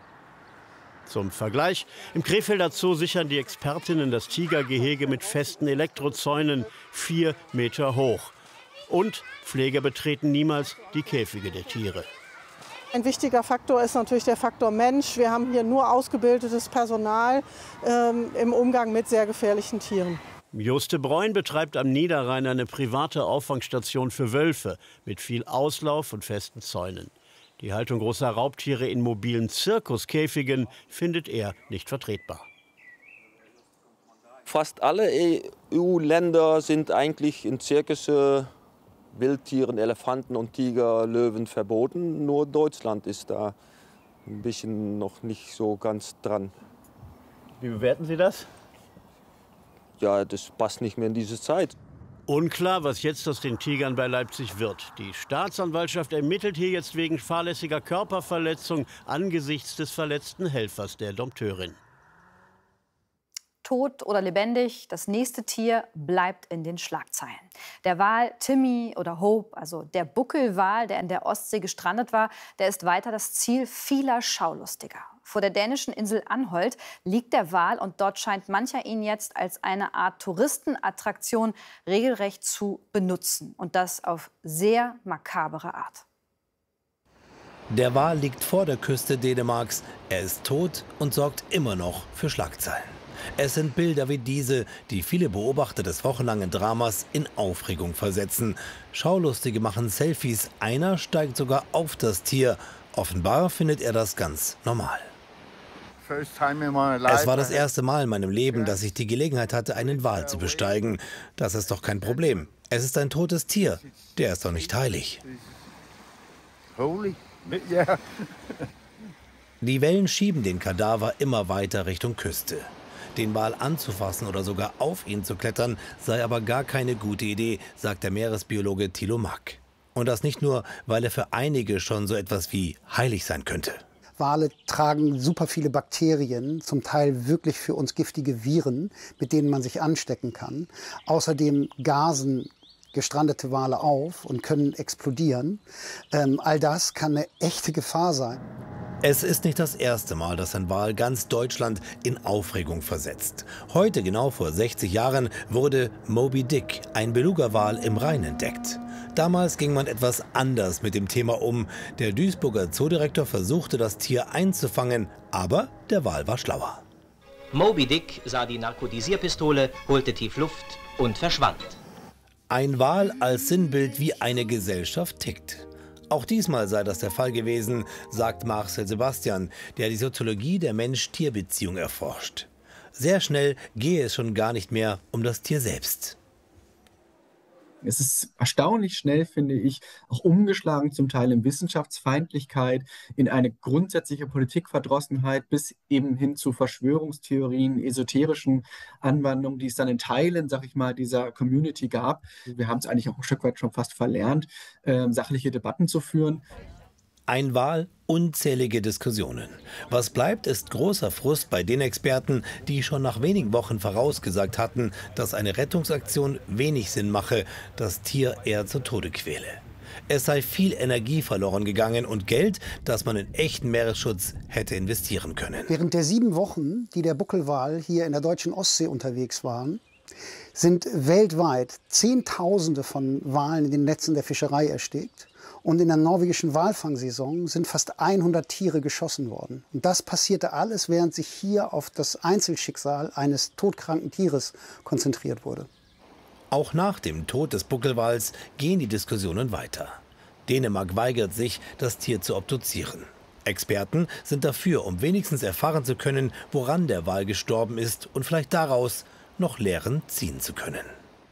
Zum Vergleich, im Krefelder Zoo sichern die Expertinnen das Tigergehege mit festen Elektrozäunen 4 Meter hoch. Und Pfleger betreten niemals die Käfige der Tiere. Ein wichtiger Faktor ist natürlich der Faktor Mensch. Wir haben hier nur ausgebildetes Personal im Umgang mit sehr gefährlichen Tieren. Joste Breun betreibt am Niederrhein eine private Auffangstation für Wölfe mit viel Auslauf und festen Zäunen. Die Haltung großer Raubtiere in mobilen Zirkuskäfigen findet er nicht vertretbar. Fast alle EU-Länder sind eigentlich in Zirkusse Wildtieren, Elefanten und Tiger, Löwen verboten. Nur Deutschland ist da ein bisschen noch nicht so ganz dran. Wie bewerten Sie das? Ja, das passt nicht mehr in diese Zeit. Unklar, was jetzt aus den Tigern bei Leipzig wird. Die Staatsanwaltschaft ermittelt hier jetzt wegen fahrlässiger Körperverletzung angesichts des verletzten Helfers der Dompteurin. Tot oder lebendig, das nächste Tier bleibt in den Schlagzeilen. Der Wal Timmy oder Hope, also der Buckelwal, der in der Ostsee gestrandet war, der ist weiter das Ziel vieler Schaulustiger. Vor der dänischen Insel Anholt liegt der Wal und dort scheint mancher ihn jetzt als eine Art Touristenattraktion regelrecht zu benutzen. Und das auf sehr makabere Art. Der Wal liegt vor der Küste Dänemarks. Er ist tot und sorgt immer noch für Schlagzeilen. Es sind Bilder wie diese, die viele Beobachter des wochenlangen Dramas in Aufregung versetzen. Schaulustige machen Selfies, einer steigt sogar auf das Tier. Offenbar findet er das ganz normal. Es war das erste Mal in meinem Leben, dass ich die Gelegenheit hatte, einen Wal zu besteigen. Das ist doch kein Problem. Es ist ein totes Tier. Der ist doch nicht heilig. Die Wellen schieben den Kadaver immer weiter Richtung Küste. Den Wal anzufassen oder sogar auf ihn zu klettern, sei aber gar keine gute Idee, sagt der Meeresbiologe Thilo Mack. Und das nicht nur, weil er für einige schon so etwas wie heilig sein könnte. Wale tragen super viele Bakterien, zum Teil wirklich für uns giftige Viren, mit denen man sich anstecken kann. Außerdem gasen gestrandete Wale auf und können explodieren. All das kann eine echte Gefahr sein. Es ist nicht das erste Mal, dass ein Wal ganz Deutschland in Aufregung versetzt. Heute, genau vor 60 Jahren, wurde Moby Dick, ein Beluga-Wal, im Rhein entdeckt. Damals ging man etwas anders mit dem Thema um. Der Duisburger Zoodirektor versuchte, das Tier einzufangen, aber der Wal war schlauer. Moby Dick sah die Narkotisierpistole, holte tief Luft und verschwand. Ein Wal als Sinnbild, wie eine Gesellschaft tickt. Auch diesmal sei das der Fall gewesen, sagt Marcel Sebastian, der die Soziologie der Mensch-Tier-Beziehung erforscht. Sehr schnell gehe es schon gar nicht mehr um das Tier selbst. Es ist erstaunlich schnell, finde ich, auch umgeschlagen, zum Teil in Wissenschaftsfeindlichkeit, in eine grundsätzliche Politikverdrossenheit bis eben hin zu Verschwörungstheorien, esoterischen Anwandlungen, die es dann in Teilen, sag ich mal, dieser Community gab. Wir haben es eigentlich auch ein Stück weit schon fast verlernt, sachliche Debatten zu führen. Ein Wal, unzählige Diskussionen. Was bleibt, ist großer Frust bei den Experten, die schon nach wenigen Wochen vorausgesagt hatten, dass eine Rettungsaktion wenig Sinn mache, das Tier eher zu Tode quäle. Es sei viel Energie verloren gegangen und Geld, das man in echten Meeresschutz hätte investieren können. Während der 7 Wochen, die der Buckelwal hier in der deutschen Ostsee unterwegs waren, sind weltweit Zehntausende von Walen in den Netzen der Fischerei erstickt. Und in der norwegischen Walfangsaison sind fast 100 Tiere geschossen worden. Und das passierte alles, während sich hier auf das Einzelschicksal eines todkranken Tieres konzentriert wurde. Auch nach dem Tod des Buckelwals gehen die Diskussionen weiter. Dänemark weigert sich, das Tier zu obduzieren. Experten sind dafür, um wenigstens erfahren zu können, woran der Wal gestorben ist und vielleicht daraus noch Lehren ziehen zu können.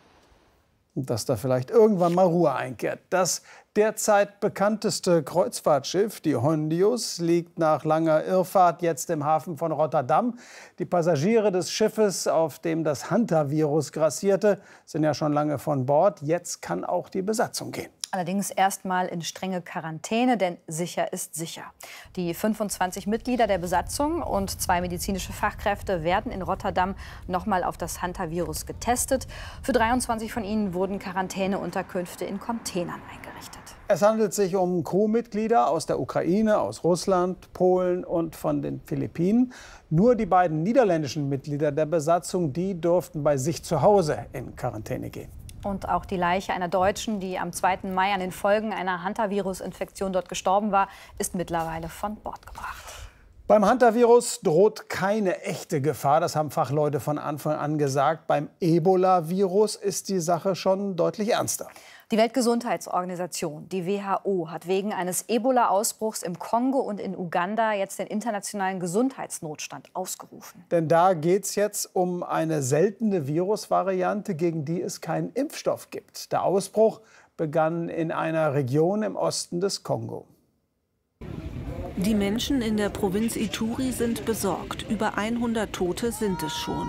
Dass da vielleicht irgendwann mal Ruhe einkehrt. Das derzeit bekannteste Kreuzfahrtschiff, die Hondius, liegt nach langer Irrfahrt jetzt im Hafen von Rotterdam. Die Passagiere des Schiffes, auf dem das Hantavirus grassierte, sind ja schon lange von Bord. Jetzt kann auch die Besatzung gehen. Allerdings erstmal in strenge Quarantäne, denn sicher ist sicher. Die 25 Mitglieder der Besatzung und 2 medizinische Fachkräfte werden in Rotterdam nochmal auf das Hantavirus getestet. Für 23 von ihnen wurden Quarantäneunterkünfte in Containern eingerichtet. Es handelt sich um Crewmitglieder aus der Ukraine, aus Russland, Polen und von den Philippinen. Nur die beiden niederländischen Mitglieder der Besatzung, die durften bei sich zu Hause in Quarantäne gehen. Und auch die Leiche einer Deutschen, die am 2. Mai an den Folgen einer Hantavirus-Infektion dort gestorben war, ist mittlerweile von Bord gebracht. Beim Hantavirus droht keine echte Gefahr, das haben Fachleute von Anfang an gesagt. Beim Ebola-Virus ist die Sache schon deutlich ernster. Die Weltgesundheitsorganisation, die WHO, hat wegen eines Ebola-Ausbruchs im Kongo und in Uganda jetzt den internationalen Gesundheitsnotstand ausgerufen. Denn da geht es jetzt um eine seltene Virusvariante, gegen die es keinen Impfstoff gibt. Der Ausbruch begann in einer Region im Osten des Kongo. Die Menschen in der Provinz Ituri sind besorgt. Über 100 Tote sind es schon.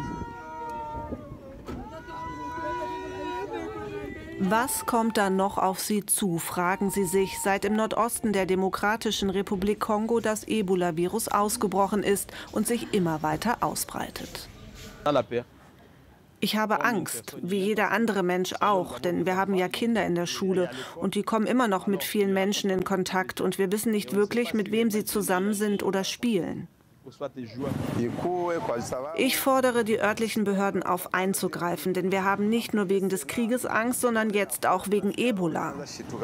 Was kommt da noch auf sie zu, fragen sie sich, seit im Nordosten der Demokratischen Republik Kongo das Ebola-Virus ausgebrochen ist und sich immer weiter ausbreitet. Ich habe Angst, wie jeder andere Mensch auch, denn wir haben ja Kinder in der Schule und die kommen immer noch mit vielen Menschen in Kontakt und wir wissen nicht wirklich, mit wem sie zusammen sind oder spielen. Ich fordere die örtlichen Behörden auf, einzugreifen, denn wir haben nicht nur wegen des Krieges Angst, sondern jetzt auch wegen Ebola.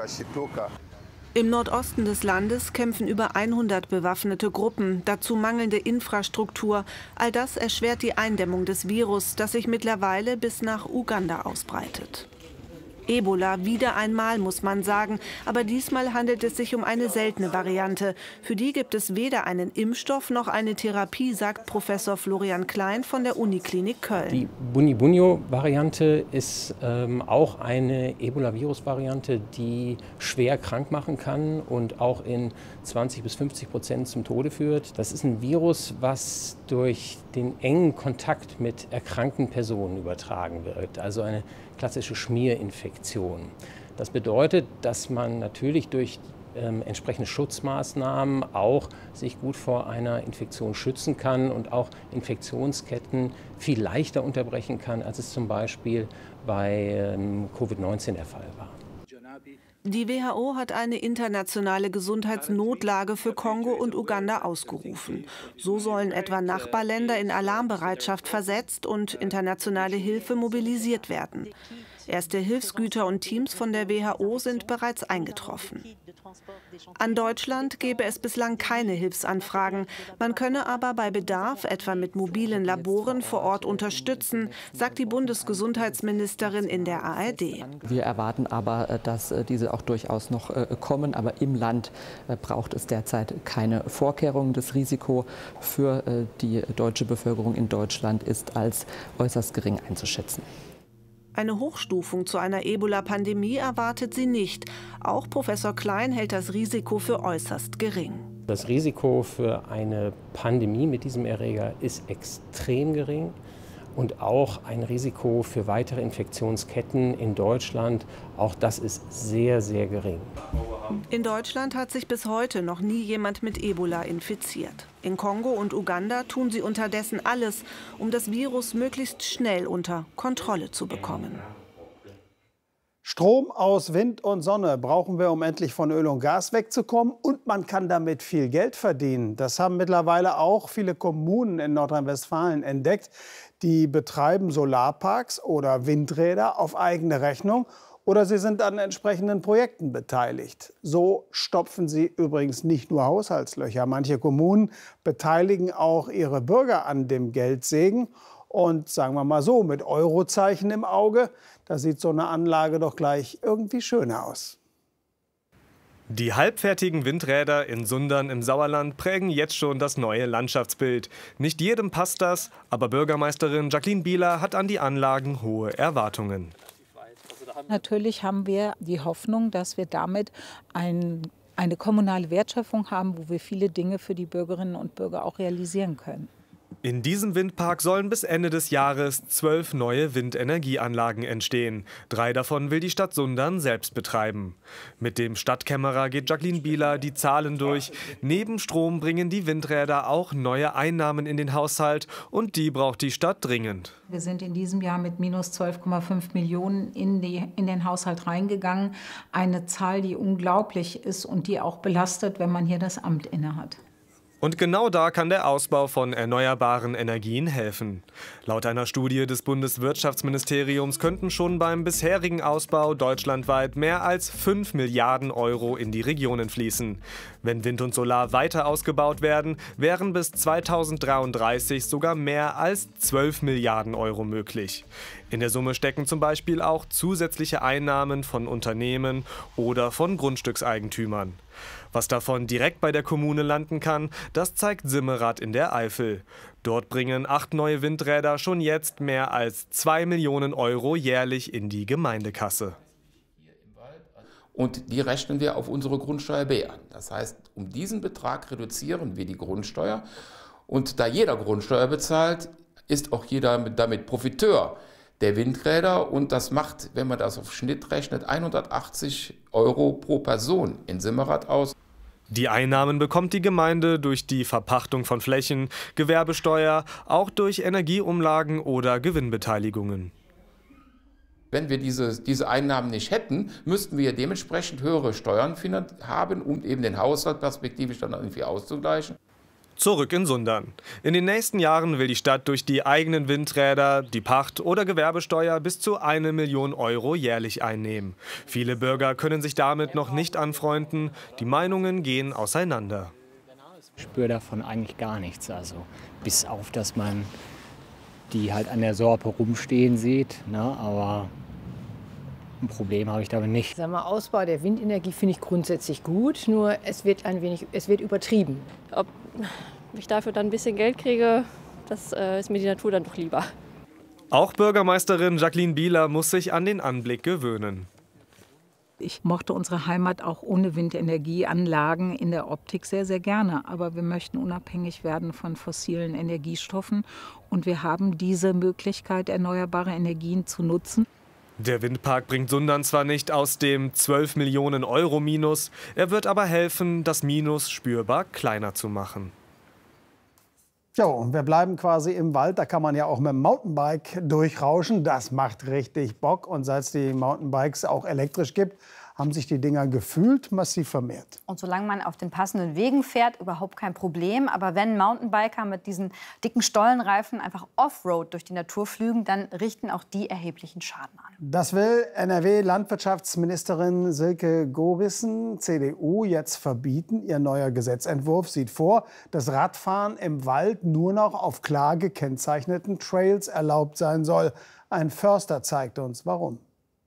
Im Nordosten des Landes kämpfen über 100 bewaffnete Gruppen, dazu mangelnde Infrastruktur. All das erschwert die Eindämmung des Virus, das sich mittlerweile bis nach Uganda ausbreitet. Ebola wieder einmal, muss man sagen, aber diesmal handelt es sich um eine seltene Variante. Für die gibt es weder einen Impfstoff noch eine Therapie, sagt Professor Florian Klein von der Uniklinik Köln. Die Bunibunio-Variante ist auch eine Ebola-Virus-Variante, die schwer krank machen kann und auch in 20–50% zum Tode führt. Das ist ein Virus, was durch den engen Kontakt mit erkrankten Personen übertragen wird, also eine klassische Schmierinfektion. Das bedeutet, dass man natürlich durch entsprechende Schutzmaßnahmen auch sich gut vor einer Infektion schützen kann und auch Infektionsketten viel leichter unterbrechen kann, als es zum Beispiel bei Covid-19 der Fall war. Die WHO hat eine internationale Gesundheitsnotlage für Kongo und Uganda ausgerufen. So sollen etwa Nachbarländer in Alarmbereitschaft versetzt und internationale Hilfe mobilisiert werden. Erste Hilfsgüter und Teams von der WHO sind bereits eingetroffen. An Deutschland gebe es bislang keine Hilfsanfragen. Man könne aber bei Bedarf, etwa mit mobilen Laboren vor Ort unterstützen, sagt die Bundesgesundheitsministerin in der ARD. Wir erwarten aber, dass diese auch durchaus noch kommen. Aber im Land braucht es derzeit keine Vorkehrungen. Das Risiko für die deutsche Bevölkerung in Deutschland ist als äußerst gering einzuschätzen. Eine Hochstufung zu einer Ebola-Pandemie erwartet sie nicht. Auch Professor Klein hält das Risiko für äußerst gering. Das Risiko für eine Pandemie mit diesem Erreger ist extrem gering. Und auch ein Risiko für weitere Infektionsketten in Deutschland, auch das ist sehr, sehr gering. In Deutschland hat sich bis heute noch nie jemand mit Ebola infiziert. In Kongo und Uganda tun sie unterdessen alles, um das Virus möglichst schnell unter Kontrolle zu bekommen. Strom aus Wind und Sonne brauchen wir, um endlich von Öl und Gas wegzukommen. Und man kann damit viel Geld verdienen. Das haben mittlerweile auch viele Kommunen in Nordrhein-Westfalen entdeckt. Die betreiben Solarparks oder Windräder auf eigene Rechnung oder sie sind an entsprechenden Projekten beteiligt. So stopfen sie übrigens nicht nur Haushaltslöcher. Manche Kommunen beteiligen auch ihre Bürger an dem Geldsegen. Und sagen wir mal so, mit Eurozeichen im Auge, da sieht so eine Anlage doch gleich irgendwie schöner aus. Die halbfertigen Windräder in Sundern im Sauerland prägen jetzt schon das neue Landschaftsbild. Nicht jedem passt das, aber Bürgermeisterin Jacqueline Bieler hat an die Anlagen hohe Erwartungen. Natürlich haben wir die Hoffnung, dass wir damit eine kommunale Wertschöpfung haben, wo wir viele Dinge für die Bürgerinnen und Bürger auch realisieren können. In diesem Windpark sollen bis Ende des Jahres 12 neue Windenergieanlagen entstehen. 3 davon will die Stadt Sundern selbst betreiben. Mit dem Stadtkämmerer geht Jacqueline Bieler die Zahlen durch. Neben Strom bringen die Windräder auch neue Einnahmen in den Haushalt und die braucht die Stadt dringend. Wir sind in diesem Jahr mit minus 12,5 Millionen in den Haushalt reingegangen. Eine Zahl, die unglaublich ist und die auch belastet, wenn man hier das Amt innehat. Und genau da kann der Ausbau von erneuerbaren Energien helfen. Laut einer Studie des Bundeswirtschaftsministeriums könnten schon beim bisherigen Ausbau deutschlandweit mehr als 5 Milliarden Euro in die Regionen fließen. Wenn Wind und Solar weiter ausgebaut werden, wären bis 2033 sogar mehr als 12 Milliarden Euro möglich. In der Summe stecken zum Beispiel auch zusätzliche Einnahmen von Unternehmen oder von Grundstückseigentümern. Was davon direkt bei der Kommune landen kann, das zeigt Simmerath in der Eifel. Dort bringen 8 neue Windräder schon jetzt mehr als 2 Millionen Euro jährlich in die Gemeindekasse. Und die rechnen wir auf unsere Grundsteuer B an. Das heißt, um diesen Betrag reduzieren wir die Grundsteuer. Und da jeder Grundsteuer bezahlt, ist auch jeder damit Profiteur der Windräder. Und das macht, wenn man das auf Schnitt rechnet, 180 Euro pro Person in Simmerath aus. Die Einnahmen bekommt die Gemeinde durch die Verpachtung von Flächen, Gewerbesteuer, auch durch Energieumlagen oder Gewinnbeteiligungen. Wenn wir diese Einnahmen nicht hätten, müssten wir dementsprechend höhere Steuern haben, um eben den Haushalt perspektivisch dann irgendwie auszugleichen. Zurück in Sundern. In den nächsten Jahren will die Stadt durch die eigenen Windräder, die Pacht- oder Gewerbesteuer bis zu 1 Million Euro jährlich einnehmen. Viele Bürger können sich damit noch nicht anfreunden. Die Meinungen gehen auseinander. Ich spüre davon eigentlich gar nichts. Also bis auf, dass man die halt an der Sorpe rumstehen sieht. Ne? Aber ein Problem habe ich damit nicht. Sag mal, Ausbau der Windenergie finde ich grundsätzlich gut, nur es wird übertrieben. Ob ich dafür dann ein bisschen Geld kriege, das ist mir die Natur dann doch lieber. Auch Bürgermeisterin Jacqueline Bieler muss sich an den Anblick gewöhnen. Ich mochte unsere Heimat auch ohne Windenergieanlagen in der Optik sehr, sehr gerne. Aber wir möchten unabhängig werden von fossilen Energiestoffen. Und wir haben diese Möglichkeit, erneuerbare Energien zu nutzen. Der Windpark bringt Sundern zwar nicht aus dem 12 Millionen Euro Minus, er wird aber helfen, das Minus spürbar kleiner zu machen. Ja, und wir bleiben quasi im Wald. Da kann man ja auch mit dem Mountainbike durchrauschen. Das macht richtig Bock. Und seit es die Mountainbikes auch elektrisch gibt, haben sich die Dinger gefühlt massiv vermehrt. Und solange man auf den passenden Wegen fährt, überhaupt kein Problem. Aber wenn Mountainbiker mit diesen dicken Stollenreifen einfach Offroad durch die Natur flügen, dann richten auch die erheblichen Schaden an. Das will NRW-Landwirtschaftsministerin Silke Gorissen, CDU, jetzt verbieten. Ihr neuer Gesetzentwurf sieht vor, dass Radfahren im Wald nur noch auf klar gekennzeichneten Trails erlaubt sein soll. Ein Förster zeigte uns, warum.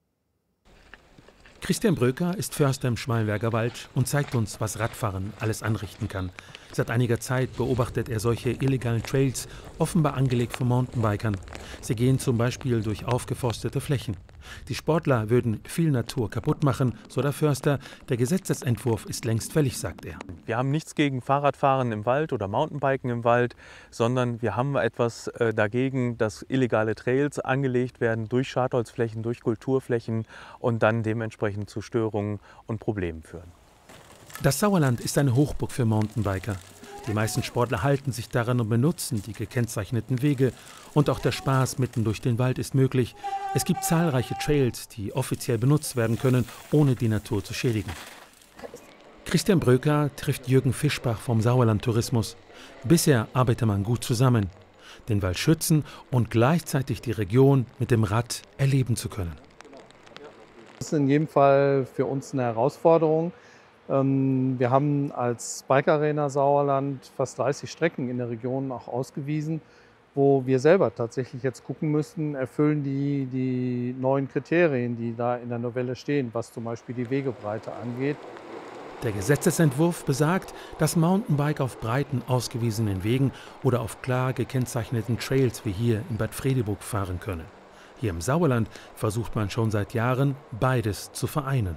Christian Bröker ist Förster im Schmallenberger Wald und zeigt uns, was Radfahren alles anrichten kann. Seit einiger Zeit beobachtet er solche illegalen Trails, offenbar angelegt von Mountainbikern. Sie gehen zum Beispiel durch aufgeforstete Flächen. Die Sportler würden viel Natur kaputt machen, so der Förster. Der Gesetzesentwurf ist längst fällig, sagt er. Wir haben nichts gegen Fahrradfahren im Wald oder Mountainbiken im Wald, sondern wir haben etwas dagegen, dass illegale Trails angelegt werden durch Schadholzflächen, durch Kulturflächen und dann dementsprechend zu Störungen und Problemen führen. Das Sauerland ist eine Hochburg für Mountainbiker. Die meisten Sportler halten sich daran und benutzen die gekennzeichneten Wege. Und auch der Spaß mitten durch den Wald ist möglich. Es gibt zahlreiche Trails, die offiziell benutzt werden können, ohne die Natur zu schädigen. Christian Bröker trifft Jürgen Fischbach vom Sauerland Tourismus. Bisher arbeitet man gut zusammen, den Wald schützen und gleichzeitig die Region mit dem Rad erleben zu können. Das ist in jedem Fall für uns eine Herausforderung. Wir haben als Bike Arena Sauerland fast 30 Strecken in der Region auch ausgewiesen, wo wir selber tatsächlich jetzt gucken müssen, erfüllen die neuen Kriterien, die da in der Novelle stehen, was zum Beispiel die Wegebreite angeht. Der Gesetzesentwurf besagt, dass Mountainbike auf breiten, ausgewiesenen Wegen oder auf klar gekennzeichneten Trails wie hier in Bad Fredeburg fahren können. Hier im Sauerland versucht man schon seit Jahren, beides zu vereinen.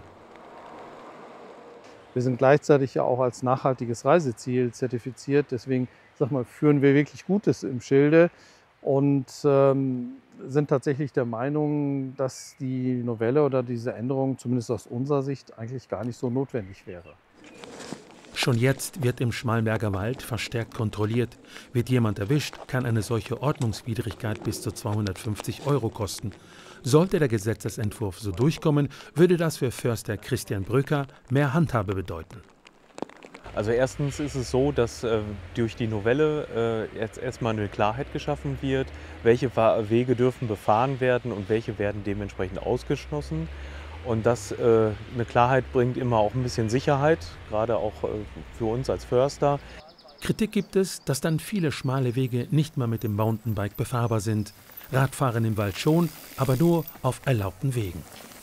Wir sind gleichzeitig ja auch als nachhaltiges Reiseziel zertifiziert. Deswegen führen wir wirklich Gutes im Schilde und sind tatsächlich der Meinung, dass die Novelle oder diese Änderung zumindest aus unserer Sicht eigentlich gar nicht so notwendig wäre. Schon jetzt wird im Schmallenberger Wald verstärkt kontrolliert. Wird jemand erwischt, kann eine solche Ordnungswidrigkeit bis zu 250 € kosten. Sollte der Gesetzesentwurf so durchkommen, würde das für Förster Christian Bröker mehr Handhabe bedeuten. Also erstens ist es so, dass durch die Novelle jetzt erstmal eine Klarheit geschaffen wird, welche Wege dürfen befahren werden und welche werden dementsprechend ausgeschlossen. Und das eine Klarheit bringt immer auch ein bisschen Sicherheit, gerade auch für uns als Förster. Kritik gibt es, dass dann viele schmale Wege nicht mal mit dem Mountainbike befahrbar sind. Radfahren im Wald schon, aber nur auf erlaubten Wegen.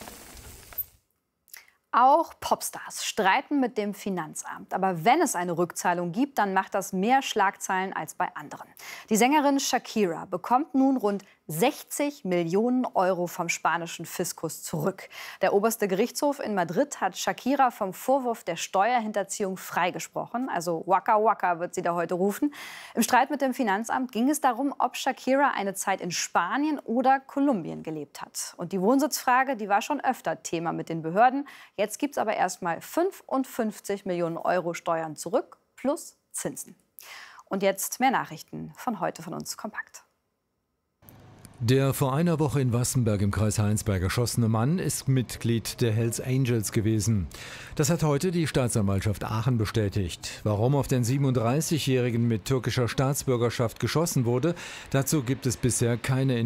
Auch Popstars streiten mit dem Finanzamt. Aber wenn es eine Rückzahlung gibt, dann macht das mehr Schlagzeilen als bei anderen. Die Sängerin Shakira bekommt nun rund 60 Millionen Euro vom spanischen Fiskus zurück. Der oberste Gerichtshof in Madrid hat Shakira vom Vorwurf der Steuerhinterziehung freigesprochen. Also Waka Waka wird sie da heute rufen. Im Streit mit dem Finanzamt ging es darum, ob Shakira eine Zeit in Spanien oder Kolumbien gelebt hat. Und die Wohnsitzfrage, die war schon öfter Thema mit den Behörden. Jetzt gibt es aber erst mal 55 Millionen Euro Steuern zurück plus Zinsen. Und jetzt mehr Nachrichten von heute von uns kompakt. Der vor einer Woche in Wassenberg im Kreis Heinsberg erschossene Mann ist Mitglied der Hells Angels gewesen. Das hat heute die Staatsanwaltschaft Aachen bestätigt. Warum auf den 37-Jährigen mit türkischer Staatsbürgerschaft geschossen wurde, dazu gibt es bisher keine